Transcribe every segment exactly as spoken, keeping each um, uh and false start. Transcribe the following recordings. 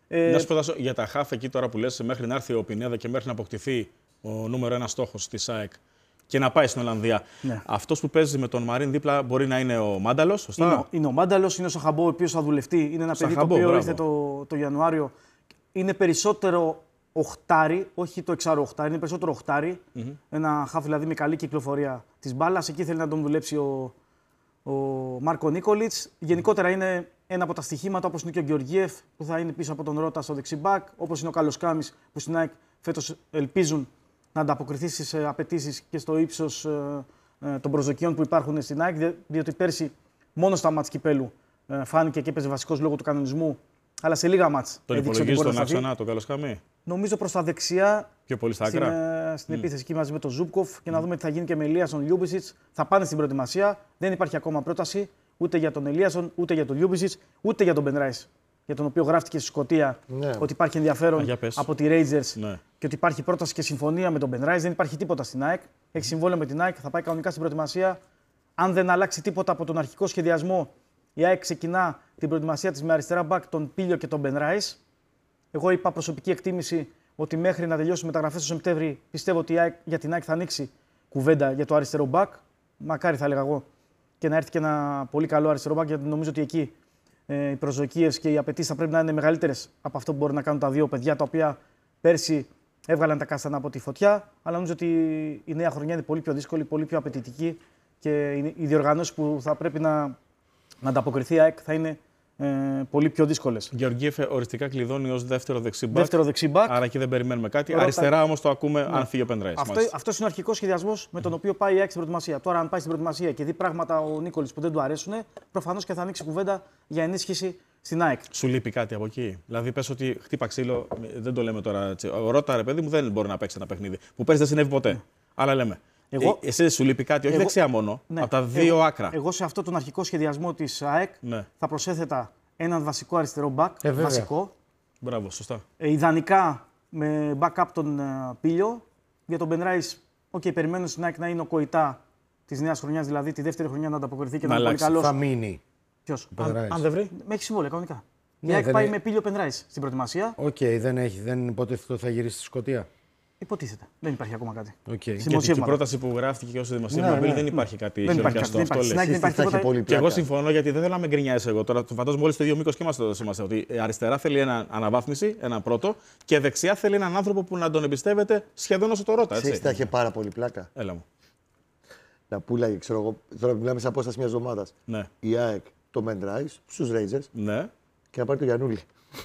Ε... Να σου πω για τα χαφ εκεί τώρα που λες, μέχρι να έρθει ο Πινέδα και μέχρι να αποκτηθεί ο νούμερο ένα στόχος της ΑΕΚ και να πάει στην Ολλανδία. Ναι. Αυτός που παίζει με τον Μαρίν δίπλα μπορεί να είναι ο Μάνταλος, σωστά. Είναι, είναι ο Μάνταλος, είναι ο Σαχαμπό, ο οποίος θα δουλευτεί. Είναι ένα παιδί το οποίο ήρθε το, το Ιανουάριο. Είναι περισσότερο οχτάρι, όχι το εξάρο οχτάρι, είναι περισσότερο οχτάρι. Mm-hmm. Ένα χαφ δηλαδή με καλή κυκλοφορία της μπάλας. Εκεί θέλει να τον δουλέψει ο, ο Μάρκο Νίκολιτς. Γενικότερα είναι ένα από τα στοιχήματα όπως είναι και ο Γεωργίεφ που θα είναι πίσω από τον Ρώτα στο δεξί μπακ, όπως είναι ο Καλοσκάμης που στην ΑΕΚ φέτος ελπίζουν να ανταποκριθεί στις απαιτήσεις και στο ύψος ε, ε, των προσδοκιών που υπάρχουν στην ΑΕΚ, διότι πέρσι μόνο στα μάτς κυπέλου ε, φάνηκε και έπαιζε βασικός λόγω του κανονισμού, αλλά σε λίγα μάτς. Τον υπολογίζει τον άξονα, τον Καλοσκάμη. Νομίζω προς τα δεξιά, πιο πολύ στα άκρα. Στην, ε, στην mm. επίθεση εκεί μαζί με τον Ζούμπκοφ και mm. να δούμε τι θα γίνει και με Ελίασον Λιούμπισιτς. Θα πάνε στην προετοιμασία, δεν υπάρχει ακόμα πρόταση ούτε για τον Ελίασον, ούτε για τον Λιούμπισιτς, ούτε για τον Μπεν Ράις, για τον οποίο γράφτηκε στη Σκωτία ναι. ότι υπάρχει ενδιαφέρον Α, από τη Rangers ναι. και ότι υπάρχει πρόταση και συμφωνία με τον Μπεν Ράις. Δεν υπάρχει τίποτα στην ΑΕΚ. Έχει συμβόλαιο με την ΑΕΚ, θα πάει κανονικά στην προετοιμασία. Αν δεν αλλάξει τίποτα από τον αρχικό σχεδιασμό, η ΑΕΚ ξεκινά την προετοιμασία της με αριστερά μπακ τον Πίλιο και τον Μπεν Ράις. Εγώ είπα προσωπική εκτίμηση ότι μέχρι να τελειώσει μεταγραφές το Σεπτέμβρη πιστεύω ότι η ΑΕΚ, για την ΑΕΚ θα ανοίξει κουβέντα για το αριστερό μπακ. Μακάρι θα έλεγα εγώ και να έρθει και ένα πολύ καλό αριστερό μπακ, γιατί νομίζω ότι εκεί ε, οι προσδοκίες και οι απαιτήσεις θα πρέπει να είναι μεγαλύτερες από αυτό που μπορεί να κάνουν τα δύο παιδιά τα οποία πέρσι έβγαλαν τα κάστανα από τη φωτιά. Αλλά νομίζω ότι η νέα χρονιά είναι πολύ πιο δύσκολη, πολύ πιο απαιτητική και οι διοργανώσεις που θα πρέπει να, να ανταποκριθεί η ΑΕΚ θα είναι Ε, πολύ πιο δύσκολες. Γεωργίεφ οριστικά κλειδώνει ως δεύτερο δεξιμπάκ. Δεύτερο δεξιμπάκ. Άρα εκεί δεν περιμένουμε κάτι. Ρώτα... Αριστερά όμως το ακούμε ναι. αν φύγει ο Μπεν Ράις. Αυτό, αυτός είναι ο αρχικός σχεδιασμός με τον οποίο πάει η ΑΕΚ στην προετοιμασία. Τώρα, αν πάει στην προετοιμασία και δει πράγματα ο Νίκολιτς που δεν του αρέσουν, προφανώς και θα ανοίξει κουβέντα για ενίσχυση στην ΑΕΚ. Σου λείπει κάτι από εκεί. Δηλαδή, πες ότι χτύπα ξύλο, δεν το λέμε τώρα έτσι. Ο Ρώτα, ρε παιδί μου, δεν μπορεί να παίξει ένα παιχνίδι. Που πες δεν συνέβη ποτέ. Mm. Αλλά λέμε. Εγώ, ε, εσύ σου λείπει κάτι, όχι εγώ, δεξιά μόνο. Ναι, από τα δύο εγώ, άκρα. Εγώ σε αυτό τον αρχικό σχεδιασμό της ΑΕΚ ναι. θα προσέθετα έναν βασικό αριστερό μπακ. Ε, βασικό. Μπράβο, σωστά. Ε, ιδανικά με backup τον uh, Πίλιο. Για τον Μπεν Ράις, okay, περιμένω στην ΑΕΚ να είναι ο Κοϊτά της νέας χρονιάς, δηλαδή τη δεύτερη χρονιά να ανταποκριθεί και να είναι πολύ καλός. Θα μείνει. Ποιος, αν, αν δεν βρει. Με έχει συμβόλαιο κανονικά. Ναι, η ΑΕΚ πάει έχει... με Πίλιο Μπεν Ράις στην προετοιμασία. Οκ, okay, δεν έχει, δεν υποτίθεται ότι θα γυρίσει στη Σκωτία. Υποτίθεται. Δεν υπάρχει ακόμα κάτι. Okay. Και η πρόταση που γράφτηκε και ω δημοσίευμα ναι, ναι. δεν υπάρχει κάτι χειροκιαστό. Αυτό λες. Και εγώ συμφωνώ γιατί δεν θέλω να με γκρινιάσει εγώ. Τώρα φαντάζομαι όλοι στο ίδιο μήκος και είμαστε. Ότι αριστερά θέλει ένα αναβάθμιση, ένα πρώτο, και δεξιά θέλει έναν άνθρωπο που να τον εμπιστεύεται σχεδόν όσο το Ρώτα. Ξέρεις, θα είχε πάρα πολύ πλάκα. Έλα μου. Να πουλάγε, ξέρω εγώ, τώρα μιλάμε σε απόσταση μια εβδομάδα. Ναι. Η ΑΕΚ το Μπεν Ράις στους Rangers ναι. και να πάρει το Γιαννούλη.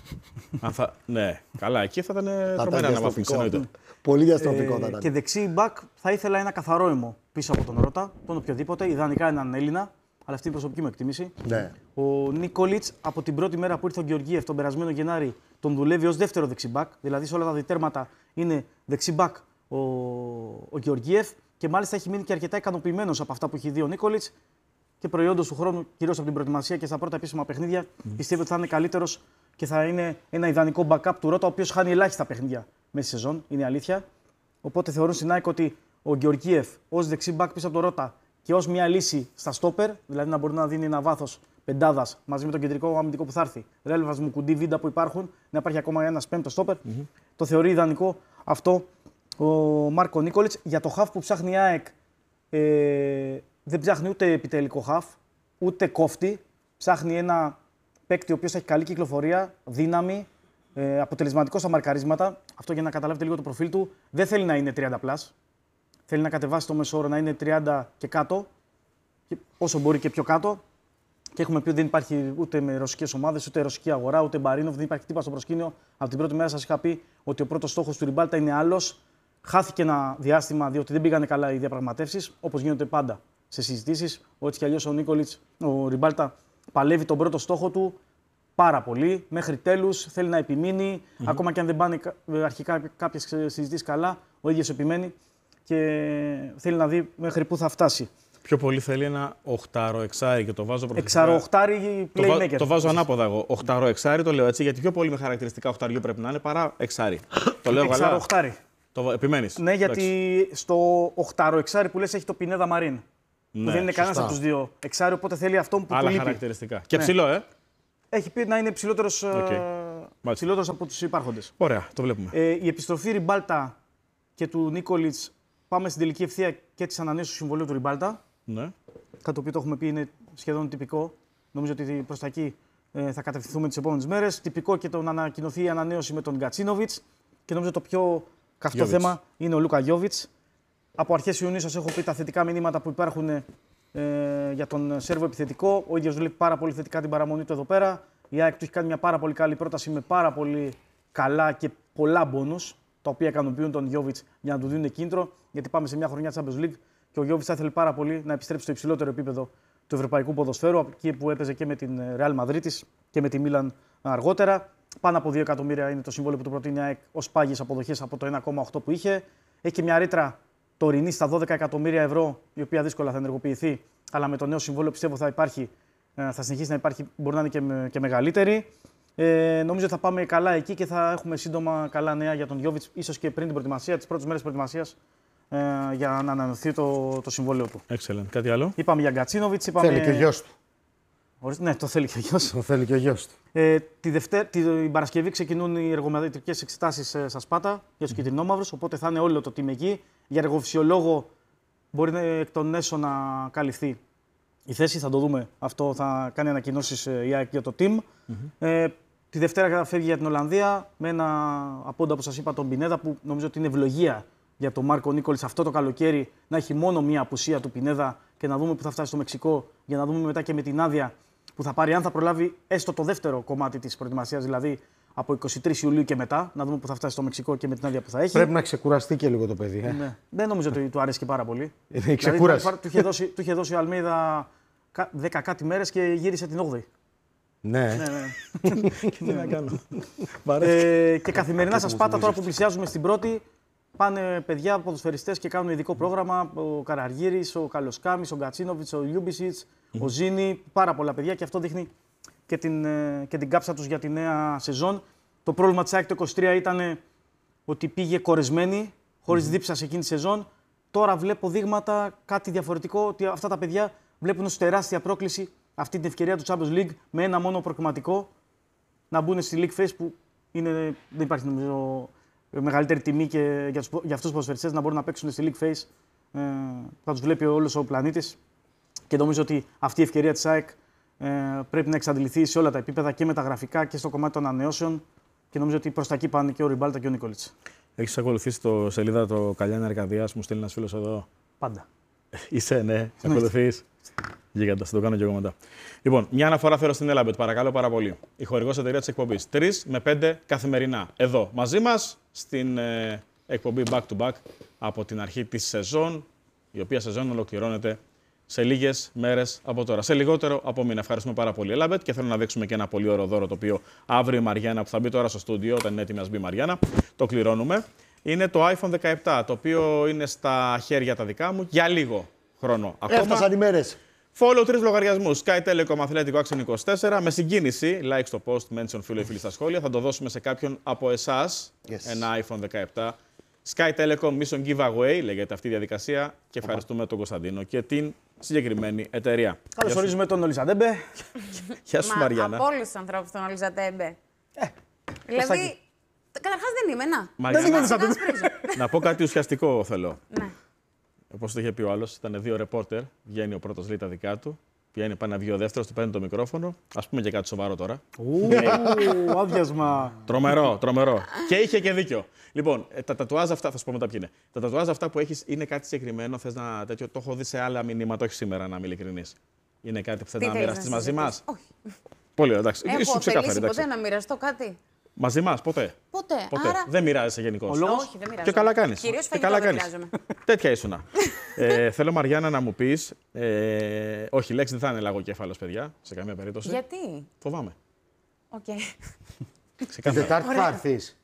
θα... ναι, καλά, εκεί θα ήταν τρομερή αναβάθμιση. Πολύ διαστροφικό θα ήταν. Και δεξί μπακ θα ήθελα ένα καθαρό αιμο πίσω από τον Ρώτα, τον οποιοδήποτε, ιδανικά έναν Έλληνα, αλλά αυτή είναι η προσωπική μου εκτίμηση. Ναι. Ο Νίκολιτς από την πρώτη μέρα που ήρθε ο Γεωργίεφ τον περασμένο Γενάρη τον δουλεύει ως δεύτερο δεξί μπακ, δηλαδή σε όλα τα διτέρματα είναι δεξί μπακ ο, ο Γεωργίεφ και μάλιστα έχει μείνει και αρκετά ικανοποιημένος από αυτά που έχει δει ο Νίκολιτς και προϊόντος του χρόνου, κυρίως από την προετοιμασία και στα πρώτα επίσημα παιχνίδια, mm. πιστεύω ότι θα είναι καλύτερος και θα είναι ένα ιδανικό backup του Ρώτα, ο οποίος χάνει ελάχιστα παιχνίδια μέσα στη σεζόν, είναι αλήθεια. Οπότε θεωρούν στην ΑΕΚ ότι ο Γεωργίεφ ως δεξί μπακ πίσω από τον Ρώτα και ως μια λύση στα στόπερ, δηλαδή να μπορεί να δίνει ένα βάθος πεντάδας μαζί με τον κεντρικό αμυντικό που θα έρθει, Ρέλβας, Μουκουντή, Βίντα που υπάρχουν, να υπάρχει ακόμα ένας πέμπτος στόπερ. Mm-hmm. Το θεωρεί ιδανικό αυτό ο Μάρκο Νίκολιτς. Για το χαφ που ψάχνει η ΑΕΚ, ε, δεν ψάχνει ούτε επιτελικό χαφ, ούτε κόφτη. Ψάχνει ένα παίκτη ο οποίος έχει καλή κυκλοφορία, δύναμη, ε, αποτελεσματικό στα μαρκαρίσματα. Αυτό για να καταλάβετε λίγο το προφίλ του. Δεν θέλει να είναι τριάντα πλας. Θέλει να κατεβάσει το μέσο όρο να είναι τριάντα και κάτω, και όσο μπορεί και πιο κάτω. Και έχουμε πει ότι δεν υπάρχει ούτε με ρωσικές ομάδες, ούτε ρωσική αγορά, ούτε Μπαρίνοφ, δεν υπάρχει τίποτα στο προσκήνιο. Από την πρώτη μέρα σας είχα πει ότι ο πρώτος στόχος του Ριμπάλτα είναι άλλος. Χάθηκε ένα διάστημα διότι δεν πήγανε καλά οι διαπραγματεύσεις, όπως γίνονται πάντα σε συζητήσεις. Έτσι κι αλλιώς ο Νίκολιτς, ο Ριμπάλτα, παλεύει τον πρώτο στόχο του πάρα πολύ. Μέχρι τέλους θέλει να επιμείνει. Mm-hmm. Ακόμα και αν δεν πάνε αρχικά κάποιες συζητήσεις καλά, ο ίδιος επιμένει και θέλει να δει μέχρι πού θα φτάσει. Πιο πολύ θέλει ένα οχτάρο εξάρι και το βάζω πρωτοτυπικά. Εξάρο οχτάρι playmaker. Το, το βάζω ανάποδα εγώ. Οχτάρο εξάρι το λέω έτσι, γιατί πιο πολύ με χαρακτηριστικά οχταριού πρέπει να είναι παρά εξάρι. Το λέω καλά. Εξάρο οχτάρι. Το επιμένεις. Ναι, γιατί εντάξει. Στο οχτάρο εξάρι που λες έχει το Πινέδα Μαρίν. Ναι, δεν είναι κανένας από τους δύο εξάρι, οπότε θέλει αυτό που άλλα του λείπει. Χαρακτηριστικά. Και ναι. Ψηλό, ε. Έχει πει να είναι ψηλότερος okay. Ψηλότερος από τους υπάρχοντες. Ωραία, το βλέπουμε. Ε, η επιστροφή Ριμπάλτα και του Νίκολιτς, πάμε στην τελική ευθεία και της ανανέωσης του συμβολίου του Ριμπάλτα. Ναι. Κάτι το οποίο το έχουμε πει είναι σχεδόν τυπικό. Νομίζω ότι προς τα εκεί ε, θα κατευθυνθούμε τις επόμενες μέρες. Τυπικό και το να ανακοινωθεί η ανανέωση με τον Γκατσίνοβιτς. Και νομίζω το πιο καυτό Γιώβιτς. θέμα είναι ο Λούκα Γιώβιτς. Από αρχές Ιουνίου σας έχω πει τα θετικά μηνύματα που υπάρχουν ε, για τον Σέρβο επιθετικό. Ο ίδιος βλέπει πάρα πολύ θετικά την παραμονή του εδώ πέρα. Η ΑΕΚ του έχει κάνει μια πάρα πολύ καλή πρόταση με πάρα πολύ καλά και πολλά μπόνους, τα οποία ικανοποιούν τον Γιώβιτς για να του δίνουν κίνητρο. Γιατί πάμε σε μια χρονιά Champions League και ο Γιώβιτς θα ήθελε πάρα πολύ να επιστρέψει στο υψηλότερο επίπεδο του ευρωπαϊκού ποδοσφαίρου, εκεί που έπαιζε και με την Real Madrid και με τη Μίλαν αργότερα. Πάνω από δύο εκατομμύρια είναι το συμβόλαιο που του προτείνει η ΑΕΚ ως πάγιες αποδοχές από το ένα κόμμα οκτώ που είχε. Έχει και μια ρήτρα τωρινή στα δώδεκα εκατομμύρια ευρώ, η οποία δύσκολα θα ενεργοποιηθεί, αλλά με το νέο συμβόλαιο πιστεύω θα, υπάρχει, θα συνεχίσει να υπάρχει, μπορεί να είναι και, με, και μεγαλύτερη. Ε, νομίζω θα πάμε καλά εκεί και θα έχουμε σύντομα καλά νέα για τον Γιώβιτς, ίσως και πριν την προετοιμασία, τις πρώτες μέρες προετοιμασίας, ε, για να ανανεωθεί το, το συμβόλαιο του. Excellent. Κάτι άλλο? Είπαμε για Γκατσίνοβιτς. Είπαμε... Θέλει και ο γιος του. Ναι, το θέλει και ο γιος. Το θέλει και ο γιος του. Ε, τη Δευτέρα, την Παρασκευή ξεκινούν οι εργομετρικές εξετάσεις ε, στα Σπάτα για τους κυτρινόμαυρους, οπότε θα είναι όλο το team εκεί. Για εργοφυσιολόγο μπορεί να, εκ των έσω να καλυφθεί η θέση, θα το δούμε. Αυτό θα κάνει ανακοινώσεις ε, η ΑΕΚ για το team. Mm-hmm. Ε, τη Δευτέρα φεύγει για την Ολλανδία με ένα απόντα, όπως σας είπα, τον Πινέδα, που νομίζω ότι είναι ευλογία για τον Μάρκο Νίκολιτς αυτό το καλοκαίρι να έχει μόνο μία απουσία του Πινέδα και να δούμε που θα φτάσει στο Μεξικό, για να δούμε μετά και με την άδεια που θα πάρει, αν θα προλάβει έστω το δεύτερο κομμάτι της προετοιμασίας, δηλαδή από είκοσι τρεις Ιουλίου και μετά, να δούμε που θα φτάσει στο Μεξικό και με την άδεια που θα έχει. Πρέπει να ξεκουραστεί και λίγο το παιδί. Ε. Ναι. Δεν νομίζω ότι του αρέσει και πάρα πολύ. Είναι η ξεκούραση. Δηλαδή, του, είχε δώσει, του είχε δώσει ο Αλμέιδα δέκα κάτι μέρες και γύρισε την όγδοη. Ναι. ναι, ναι. Τι να κάνω. ε, και καθημερινά στα Σπάτα, τώρα που πλησιάζουμε στην πρώτη, πάνε παιδιά, ποδοσφαιριστές και κάνουν ειδικό πρόγραμμα. Ο Καραργύρης, ο Καλοσκάμης, ο Γκατσίνοβιτς, ο Λιούμπισιτς, mm. ο Ζήνη. Πάρα πολλά παιδιά και αυτό δείχνει και την, και την κάψα τους για τη νέα σεζόν. Το πρόβλημα της ΑΕΚ το είκοσι τρία ήταν ότι πήγε κορεσμένη, χωρίς mm. δίψα σε εκείνη τη σεζόν. Τώρα βλέπω δείγματα κάτι διαφορετικό, ότι αυτά τα παιδιά βλέπουν ως τεράστια πρόκληση αυτή την ευκαιρία του Champions League με ένα μόνο προκριματικό να μπουν στη League Phase που είναι, δεν υπάρχει νομίζω μεγαλύτερη τιμή και για, τους, για αυτούς τους ποδοσφαιριστές να μπορούν να παίξουν στη League Phase. Ε, θα τους βλέπει όλος ο πλανήτης και νομίζω ότι αυτή η ευκαιρία της ΑΕΚ ε, πρέπει να εξαντληθεί σε όλα τα επίπεδα και με τα γραφικά και στο κομμάτι των ανανεώσεων και νομίζω ότι προς τα εκεί πάνε και ο Ριμπάλτα και ο Νίκολιτς. Έχεις ακολουθήσει το σελίδα το Καλιάνη Αρκαδίας, μου στέλνει ένας φίλος εδώ. Πάντα. Είσαι, ναι, σε ακολουθείς. Γίγαντα, θα το κάνω και εγώ μετά. Λοιπόν, μια αναφορά θέλω στην Elabet, παρακαλώ πάρα πολύ. Η χορηγός εταιρεία της εκπομπής. τρεις με πέντε καθημερινά. Εδώ μαζί μας στην ε, εκπομπή Back to Back από την αρχή της σεζόν, η οποία σεζόν ολοκληρώνεται σε λίγες μέρες από τώρα. Σε λιγότερο από μήνα. Ευχαριστούμε πάρα πολύ, Elabet, και θέλω να δείξουμε και ένα πολύ ωραίο δώρο το οποίο αύριο η Μαριάννα, που θα μπει τώρα στο στούντιο, όταν είναι έτοιμη να μπει η Μαριάννα, το κληρώνουμε. Είναι το iPhone δεκαεπτά, το οποίο είναι στα χέρια τα δικά μου για λίγο χρόνο ακόμα. Έφτασαν οι μέρες. Follow τρεις λογαριασμούς. Sky Telecom Αθλητικό Action είκοσι τέσσερα. Με συγκίνηση, like στο post, mention φίλο ή φίλοι στα σχόλια. Θα το δώσουμε σε κάποιον από εσάς. Yes. Ένα iPhone δεκαεπτά. Sky Telecom Mission Giveaway, λέγεται αυτή η διαδικασία. Και ευχαριστούμε τον Κωνσταντίνο και την συγκεκριμένη εταιρεία. Καλώς ορίζουμε τον Ολιζαντέμπε. Γεια σου, Μαριάννα. Από όλους τους ανθρώπους τον Ολιζαντέμπε. Ε, δηλαδή, καταρχάς δεν είμαι, να. Μαριάννα, Δεν είμαι να πω κάτι ουσιαστικό θέλω. Ναι. Όπως το είχε πει ο άλλος, ήταν δύο ρεπόρτερ. Βγαίνει ο πρώτος, λέει τα δικά του. Βγαίνει, πάνε να βγει ο δεύτερος, του παίρνει το μικρόφωνο. Ας πούμε και κάτι σοβαρό τώρα. Ου, άδειασμα. Τρομερό, τρομερό. Και είχε και δίκιο. Λοιπόν, τα τατουάζ αυτά, θα σου πω μετά ποιοι είναι. Τα τατουάζ αυτά που έχεις είναι κάτι συγκεκριμένο, θες να τέτοιο. Το έχω δει σε άλλα μηνύματα, όχι σήμερα, να είμαι ειλικρινής. Είναι κάτι που θες να μοιραστείς μαζί μας. Όχι. Πολύ ωραία, εντάξει. Έχω ξεκάθαρη, θελήσει εντάξει. ποτέ να μοιραστώ κάτι. Μαζί μας, ποτέ. Ποτέ. Ποτέ. Άρα... Δεν μοιράζεσαι γενικώς. Ο λόγος? Όχι, δεν μοιράζομαι. Και καλά κάνεις. Κυρίως Και φαγητό καλά δεν κάνεις. μοιράζομαι. Τέτοια ήσουνα. ε, θέλω, Μαριάννα, να μου πεις. Ε, όχι, η λέξη δεν θα είναι λαγοκέφαλος, παιδιά, σε καμία περίπτωση. Γιατί? Φοβάμαι. Οκ. Την Τετάρτη θα έρθεις.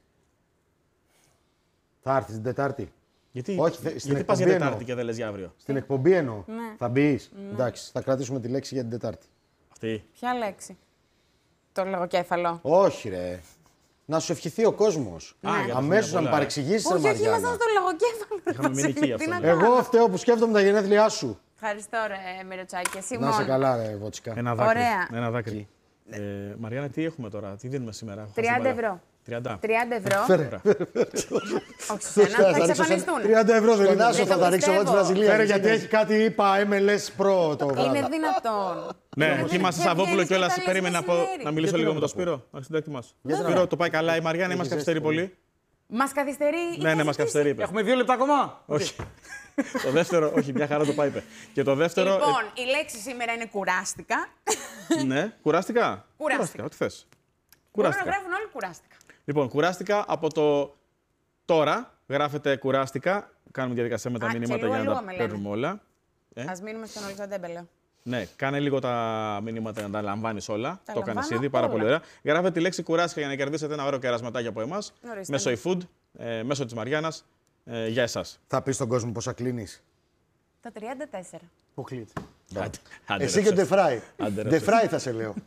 Θα έρθεις την Τετάρτη. Γιατί, Όχι, θε- στην γιατί πας για εκπομπή Τετάρτη εννοώ. και δεν λες για αύριο. Στην εκπομπή εννοώ. Ναι. Θα μπεις. Εντάξει, θα κρατήσουμε τη λέξη για την Τετάρτη. Αυτή. Ποια λέξη? Το λογοκέφαλο. Όχι, ρε. Να σου ευχηθεί ο κόσμος. Α, για τα Αμέσως να χρόνια με πολλά, παρεξηγήσεις, ρε Όχι, όχι, ήμασταν Μαριάννα. στο λογοκέφαλο. Είχαμε μείνει εκεί Τι αυτό, να ναι. κάνω. Εγώ φταίω που σκέφτομαι τα γενέθλιά σου. Ευχαριστώ, ρε Μυροτσάκη. Εσύ Να είσαι μόνο. καλά, ρε Βότσικα. Ένα δάκρυ. Ωραία. Ένα δάκρυ. Ε, Μαριάννα, τι έχουμε τώρα, τι δίνουμε σήμερα? τριάντα ευρώ. τριάντα. τριάντα ευρώ. Ωραία. Όχι σε σένα, θα εξαφανιστούν. τριάντα ευρώ δεν Τον είναι. Άσο θα τα ρίξω εγώ τη πιστεύω. Βραζιλία. Φέρε γιατί έχει κάτι είπα εμ ελ ες Pro το βράδυ. Είναι δυνατόν. Ναι, εκεί είμαστε δεν Σαββόπουλο βγαίνεις κιόλα. και τα λες Περίμενε να πω μεσημέρι. να μιλήσω λίγο με τον Σπύρο. Να συντάκτη μα. Σπύρο, το πάει καλά η Μαριάννα ή μα καθυστερεί πολύ? Μας καθυστερεί. Ναι, ναι, μα καθυστερεί. είπε. Έχουμε δύο λεπτά ακόμα. Όχι. Το δεύτερο, όχι, μια χαρά το πάει. είπε. Και το δεύτερο. Λοιπόν, η λέξη σήμερα είναι κουράστηκα. ε, Ναι, κουράστηκα. Κουράστηκα. Ό,τι θε. Μπορούν να Κουράστηκα. γράφουν όλοι κουράστηκα. Λοιπόν, κουράστηκα από το τώρα. Γράφετε κουράστηκα. Κάνουμε διαδικασία με τα Α, και μηνύματα λίγο, για να λίγο τα με λένε. παίρνουμε όλα. Ε? Ας μείνουμε στον Ολυθό Ντέμπελε. Ναι, κάνε λίγο τα μηνύματα να τα λαμβάνει όλα. Τα το κάνει λαμβάνω ήδη, πάρα όλα. πολύ ωραία. Γράφετε τη λέξη κουράστηκα για να κερδίσετε ένα ωραίο κερασματάκι από εμά. Ορίστε, Μέσω ναι. eFood, ε, μέσω τη Μαριάννα, ε, για εσά. Θα πει στον κόσμο πόσα κλείνει. Τα τριάντα τέσσερα. Αποκλείεται. Εσύ και ο Ντεφράι. Άντε, ρε, Ντεφράι θα σε λέω.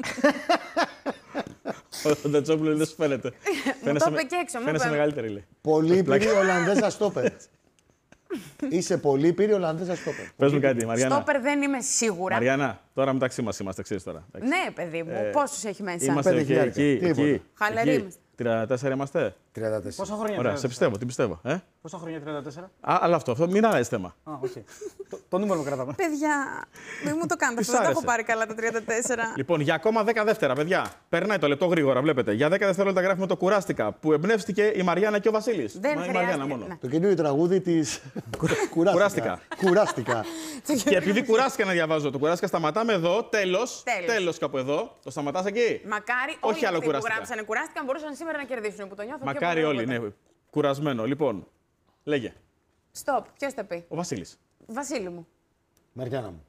Ο Ντατσόπουλο δεν σου φαίνεται. Μου το είπε και έξω. μου Φαίνεσαι είπε, μεγαλύτερη, λέει. Πολύπυρη Ολλανδέζα στόπερ. Είσαι πολύπυρη Ολλανδέζα στόπερ. Πε μου κάτι, Μαριάννα. Στόπερ δεν είμαι σίγουρα. Μαριάννα, τώρα μεταξύ μα είμαστε, ξέρει τώρα. εντάξει. Ναι, παιδί μου, πόσους έχει μέσα. Είμαστε πέντε εκεί, χιλιάρικα. εκεί, Τίποτα. εκεί. Χαλαροί εκεί. είμαστε. τριάντα τέσσερα είμαστε. τριάντα τέσσερα. Πόσα χρόνια Ωραία, σε τριάντα τέσσερα. πιστεύω, τι πιστεύω. Ε? Πόσα χρόνια τριάντα τέσσερα. Α, αλλά αυτό, αυτό μην αλλάζει θέμα. Α, οκ. Το- Το νούμερο που κρατάμε. Παιδιά, μην μου το κάνετε Της αυτό. Δεν τα έχω άρεσε. πάρει καλά τα τριάντα τέσσερα. Λοιπόν, για ακόμα δέκα δεύτερα, παιδιά. Περνάει το λεπτό γρήγορα, βλέπετε. Για δέκα δευτερόλεπτα γράφουμε το κουράστηκα που εμπνεύστηκε η Μαριάννα και ο Βασίλη. Δεν η Μαριάννα χρειάζεται, μόνο. ναι. Το καινούριο τραγούδι τη. Κουράστηκα. Κουράστηκα. Και επειδή κουράστηκα να διαβάζω το κουράστηκα, σταματάμε εδώ. Τέλο. Τέλος. Τέλο κάπου εδώ. Το σταματά εκεί. Μακάρι Όχι όλοι άλλο αυτοί που κουράστηκα. γράψανε κουράστηκαν μπορούσαν σήμερα να κερδίσουν που το νιώθω. πιο Μακάρι πολύ όλοι, από ναι. Κουρασμένο. Λοιπόν, λέγε. Στοπ, ποιος θα πει. Ο Βασίλη. Βασίλη μου. Μαριάννα μου.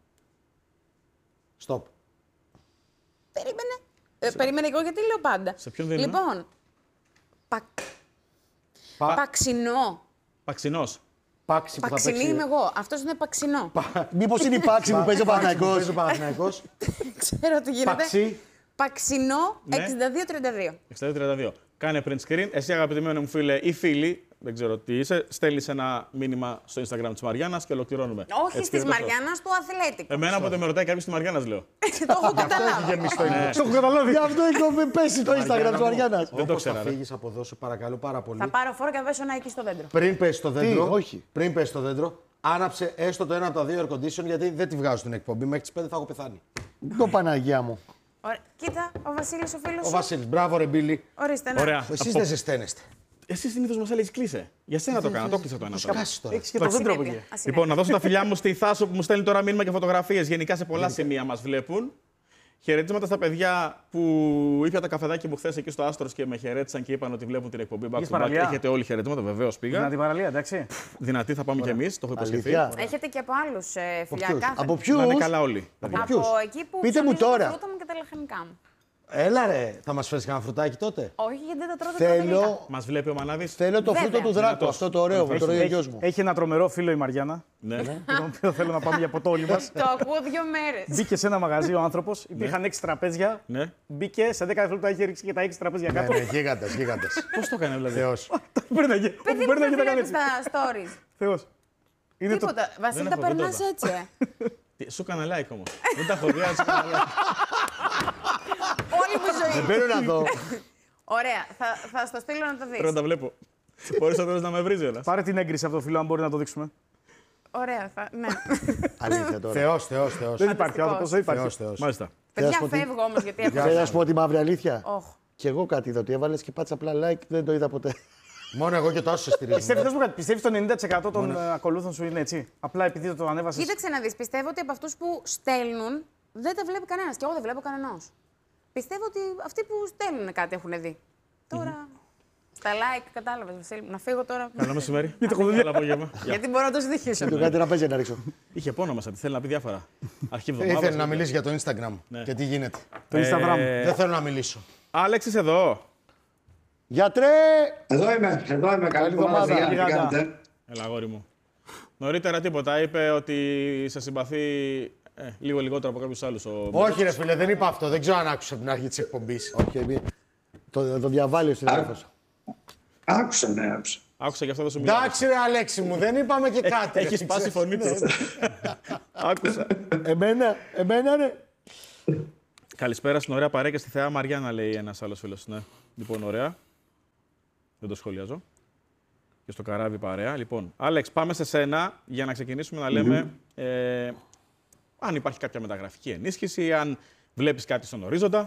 Στοπ. Περίμενε. Ε, περίμενε εγώ γιατί λέω πάντα. Σε ποιον δίνουμε? Λοιπόν. Πα... Παξινό. Παξινό. Πάξι που θα Παξινή παίξει. είμαι εγώ. Αυτός είναι παξινό. Μήπως είναι η Πάξι που παίζει ο Παναθηναϊκός. ο Παναθηναϊκός. Ξέρω τι γίνεται. Παξί. Παξινό Ναι. εξήντα δύο τριάντα δύο. εξήντα δύο τριάντα δύο. Κάνε print screen. Εσύ, αγαπητοί μου φίλε ή φίλοι, δεν ξέρω τι είσαι, στέλνει ένα μήνυμα στο Instagram τη Μαριάννα και ολοκληρώνουμε. Όχι Έτσι, τη κύριε Πέτρο. Μαριάννα, του Αθλέτικου. Εμένα όποτε με ρωτάει κάποιο τη Μαριάννα, λέω. Το έχω καταλάβει. Το έχω καταλάβει. Γι' αυτό έχω πέσει το Instagram της Μαριάννας. Δεν το Όπως ξέρα, θα ρε. φύγεις από εδώ, σε παρακαλώ πάρα πολύ. Θα πάρω φόρο και θα πέσω ένα εκεί στο δέντρο. Πριν πέσει το δέντρο, όχι. πριν πέσει το δέντρο, άναψε έστω το ένα από τα δύο air condition γιατί δεν τη βγάζω την εκπομπή. Μέχρι τις πέντε θα έχω πεθάνει. Το Παναγία μου. Ωραία. Κοίτα, ο Βασίλη ο φίλο Ο σου. Βασίλης, μπράβο ρε Μπίλη. Ορίστε, ναι. Ωραία. Εσείς Από- δεν ζεσταίνεστε. Εσύ συνήθω μα έλεγε κλείσε. Για σένα το έκανα, το κλείσα το ένα τώρα. Σκάσεις τώρα. Έχει και το δέντρο από εκεί. Ασυνέπεια. Λοιπόν, να δώσω τα φιλιά μου στη Θάσο που μου στέλνει τώρα μήνυμα και φωτογραφίε. Γενικά σε πολλά σημεία μα βλέπουν. Χαιρετίσματα στα παιδιά που ήπια τα καφεδάκι μου χθε εκεί στο Άστρο και με χαιρέτησαν και είπαν ότι βλέπουν την εκπομπή Back to Back. παραλία? Έχετε όλοι χαιρετίσματα, βεβαίω πήγα. Δυνατή παραλία, εντάξει. Δυνατή θα πάμε κι εμεί, το έχω υποσχεθεί. Αλήθεια. Έχετε και από άλλου ε, φιλιά ποιους? κάθε. Από ποιους? Να είναι καλά όλοι. παιδιά. Από ποιους? εκεί που Πείτε μου ψωνίζω τώρα. τα φρούτα μου και τα λαχανικά μου. Έλα ρε, θα μας φέρεις κανένα φρουτάκι τότε. Όχι, γιατί δεν τα τρώτε πρώτα τελικά. Θέλω, Μα βλέπει ο Μανάβη. θέλω το Βέβαια. φρούτο του Δράκου. Αυτό το ωραίο που το τρώει ο γιος μου. Έχει ένα τρομερό φίλο η Μαριάννα, Ναι. τον οποίο θέλω να πάμε για ποτό όλοι μα. Το ακούω δύο μέρε. Μπήκε σε ένα μαγαζί ο άνθρωπο, υπήρχαν έξι τραπέζια. Ναι. Μπήκε σε δέκα δευτερόλεπτα, είχε ρίξει και τα έξι τραπέζια Ναι, κάτω. ναι, γίγαντας, γίγαντας. Πώ το έκανε δηλαδή. Θεός. Πέρναγε. Παιδί μου, Πέρναγε δεν τα κάνει βλέπεις έτσι. τα stories. Θεός. Είναι το. Τίποτα. Βασίλη, τα έχω, δεν το περνάς είδα. έτσι, ε. Τι, Σου έκανα like όμω. Δεν τα έχω δει, αλλά σου έκανα like. Όλη μου η ζωή. Δεν παίρνω να δω. Ωραία, θα, θα στο στείλω να το Πρέπει να δεις. τα βλέπω. Μπορεί στο τέλο να με βρίζει όλα. Πάρε την έγκριση από το φίλο, αν μπορεί να το δείξουμε. Ωραία, θα, ναι. Αλήθεια τώρα. Θεός, Θεός, Θεός. Δεν υπάρχει ο άνθρωπο, δεν υπάρχει. Θεός, Θεός. Μάλιστα. Παιδιά, σου πω τι- φεύγω όμως, γιατί έχω... Θέλω να σου πω τη μαύρη αλήθεια. Όχ. Κι εγώ κάτι είδα ότι έβαλε και πάτσα απλά like, δεν το είδα ποτέ. Μόνο εγώ και τόσο σε Πιστεύεις, στηρίζω. θες μου κάτι, πιστεύεις το ενενήντα τοις εκατό των ε, ακολούθων σου είναι έτσι. Απλά επειδή το ανέβασες. Κοίταξε να δεις, πιστεύω ότι από αυτούς που στέλνουν δεν τα βλέπει κανένας. Και εγώ δεν βλέπω κανενός. Πιστεύω ότι αυτοί που στέλνουν κάτι έχουν δει. Τώρα, στα like, κατάλαβες, Βασίλη μου. Να φύγω τώρα. Καλό μεσημέρι. Καλό απόγευμα. Γεια. Γιατί μπορώ να το συνεχίσω. Το κάτι να παίζει να ρίξω. Είχε πόνο μέσα, θέλει να πει διάφορα. Αρχή Ήθελε εβδομάδα. να μιλήσει για το Instagram και τι γίνεται. Το Instagram. Ε, Δεν θέλω να μιλήσω. Άλεξ, είσαι εδώ. Γιατρέ! Εδώ είμαι, εδώ είμαι. Καλή εβδομάδα, εβδομάδα. Τι γιγάντα. κάνετε? Έλα, αγόρι μου. Νωρίτερα τίποτα. Είπε ότι σε συμπαθεί ε, λίγο λιγότερο από κάποιου άλλου. Ο... Όχι ρε φίλε, δεν είπα αυτό. Δεν ξέρω αν άκουσα από την αρχή της εκπομπής. Όχι, μη- το, το διαβάλλει ο συνάδελφος. Άκουσα, ναι, άκουσα. Άκουσα γι' αυτό δεν σου μιλάω. Εντάξει ρε Αλέξη μου, δεν είπαμε και κάτι. Έχει ρε, σπάσει η ξέρεις. φωνή του. Άκουσα. Εμένα, εμένα ρε. Καλησπέρα στην ωραία παρέα και στη θεά Μαριάννα, λέει ένας άλλος φίλος. Ναι. Λοιπόν, ωραία. Δεν το σχολιάζω. Και στο καράβι παρέα. Λοιπόν, Άλεξ, πάμε σε σένα για να ξεκινήσουμε να λέμε mm-hmm. ε, αν υπάρχει κάποια μεταγραφική ενίσχυση, αν βλέπεις κάτι στον ορίζοντα.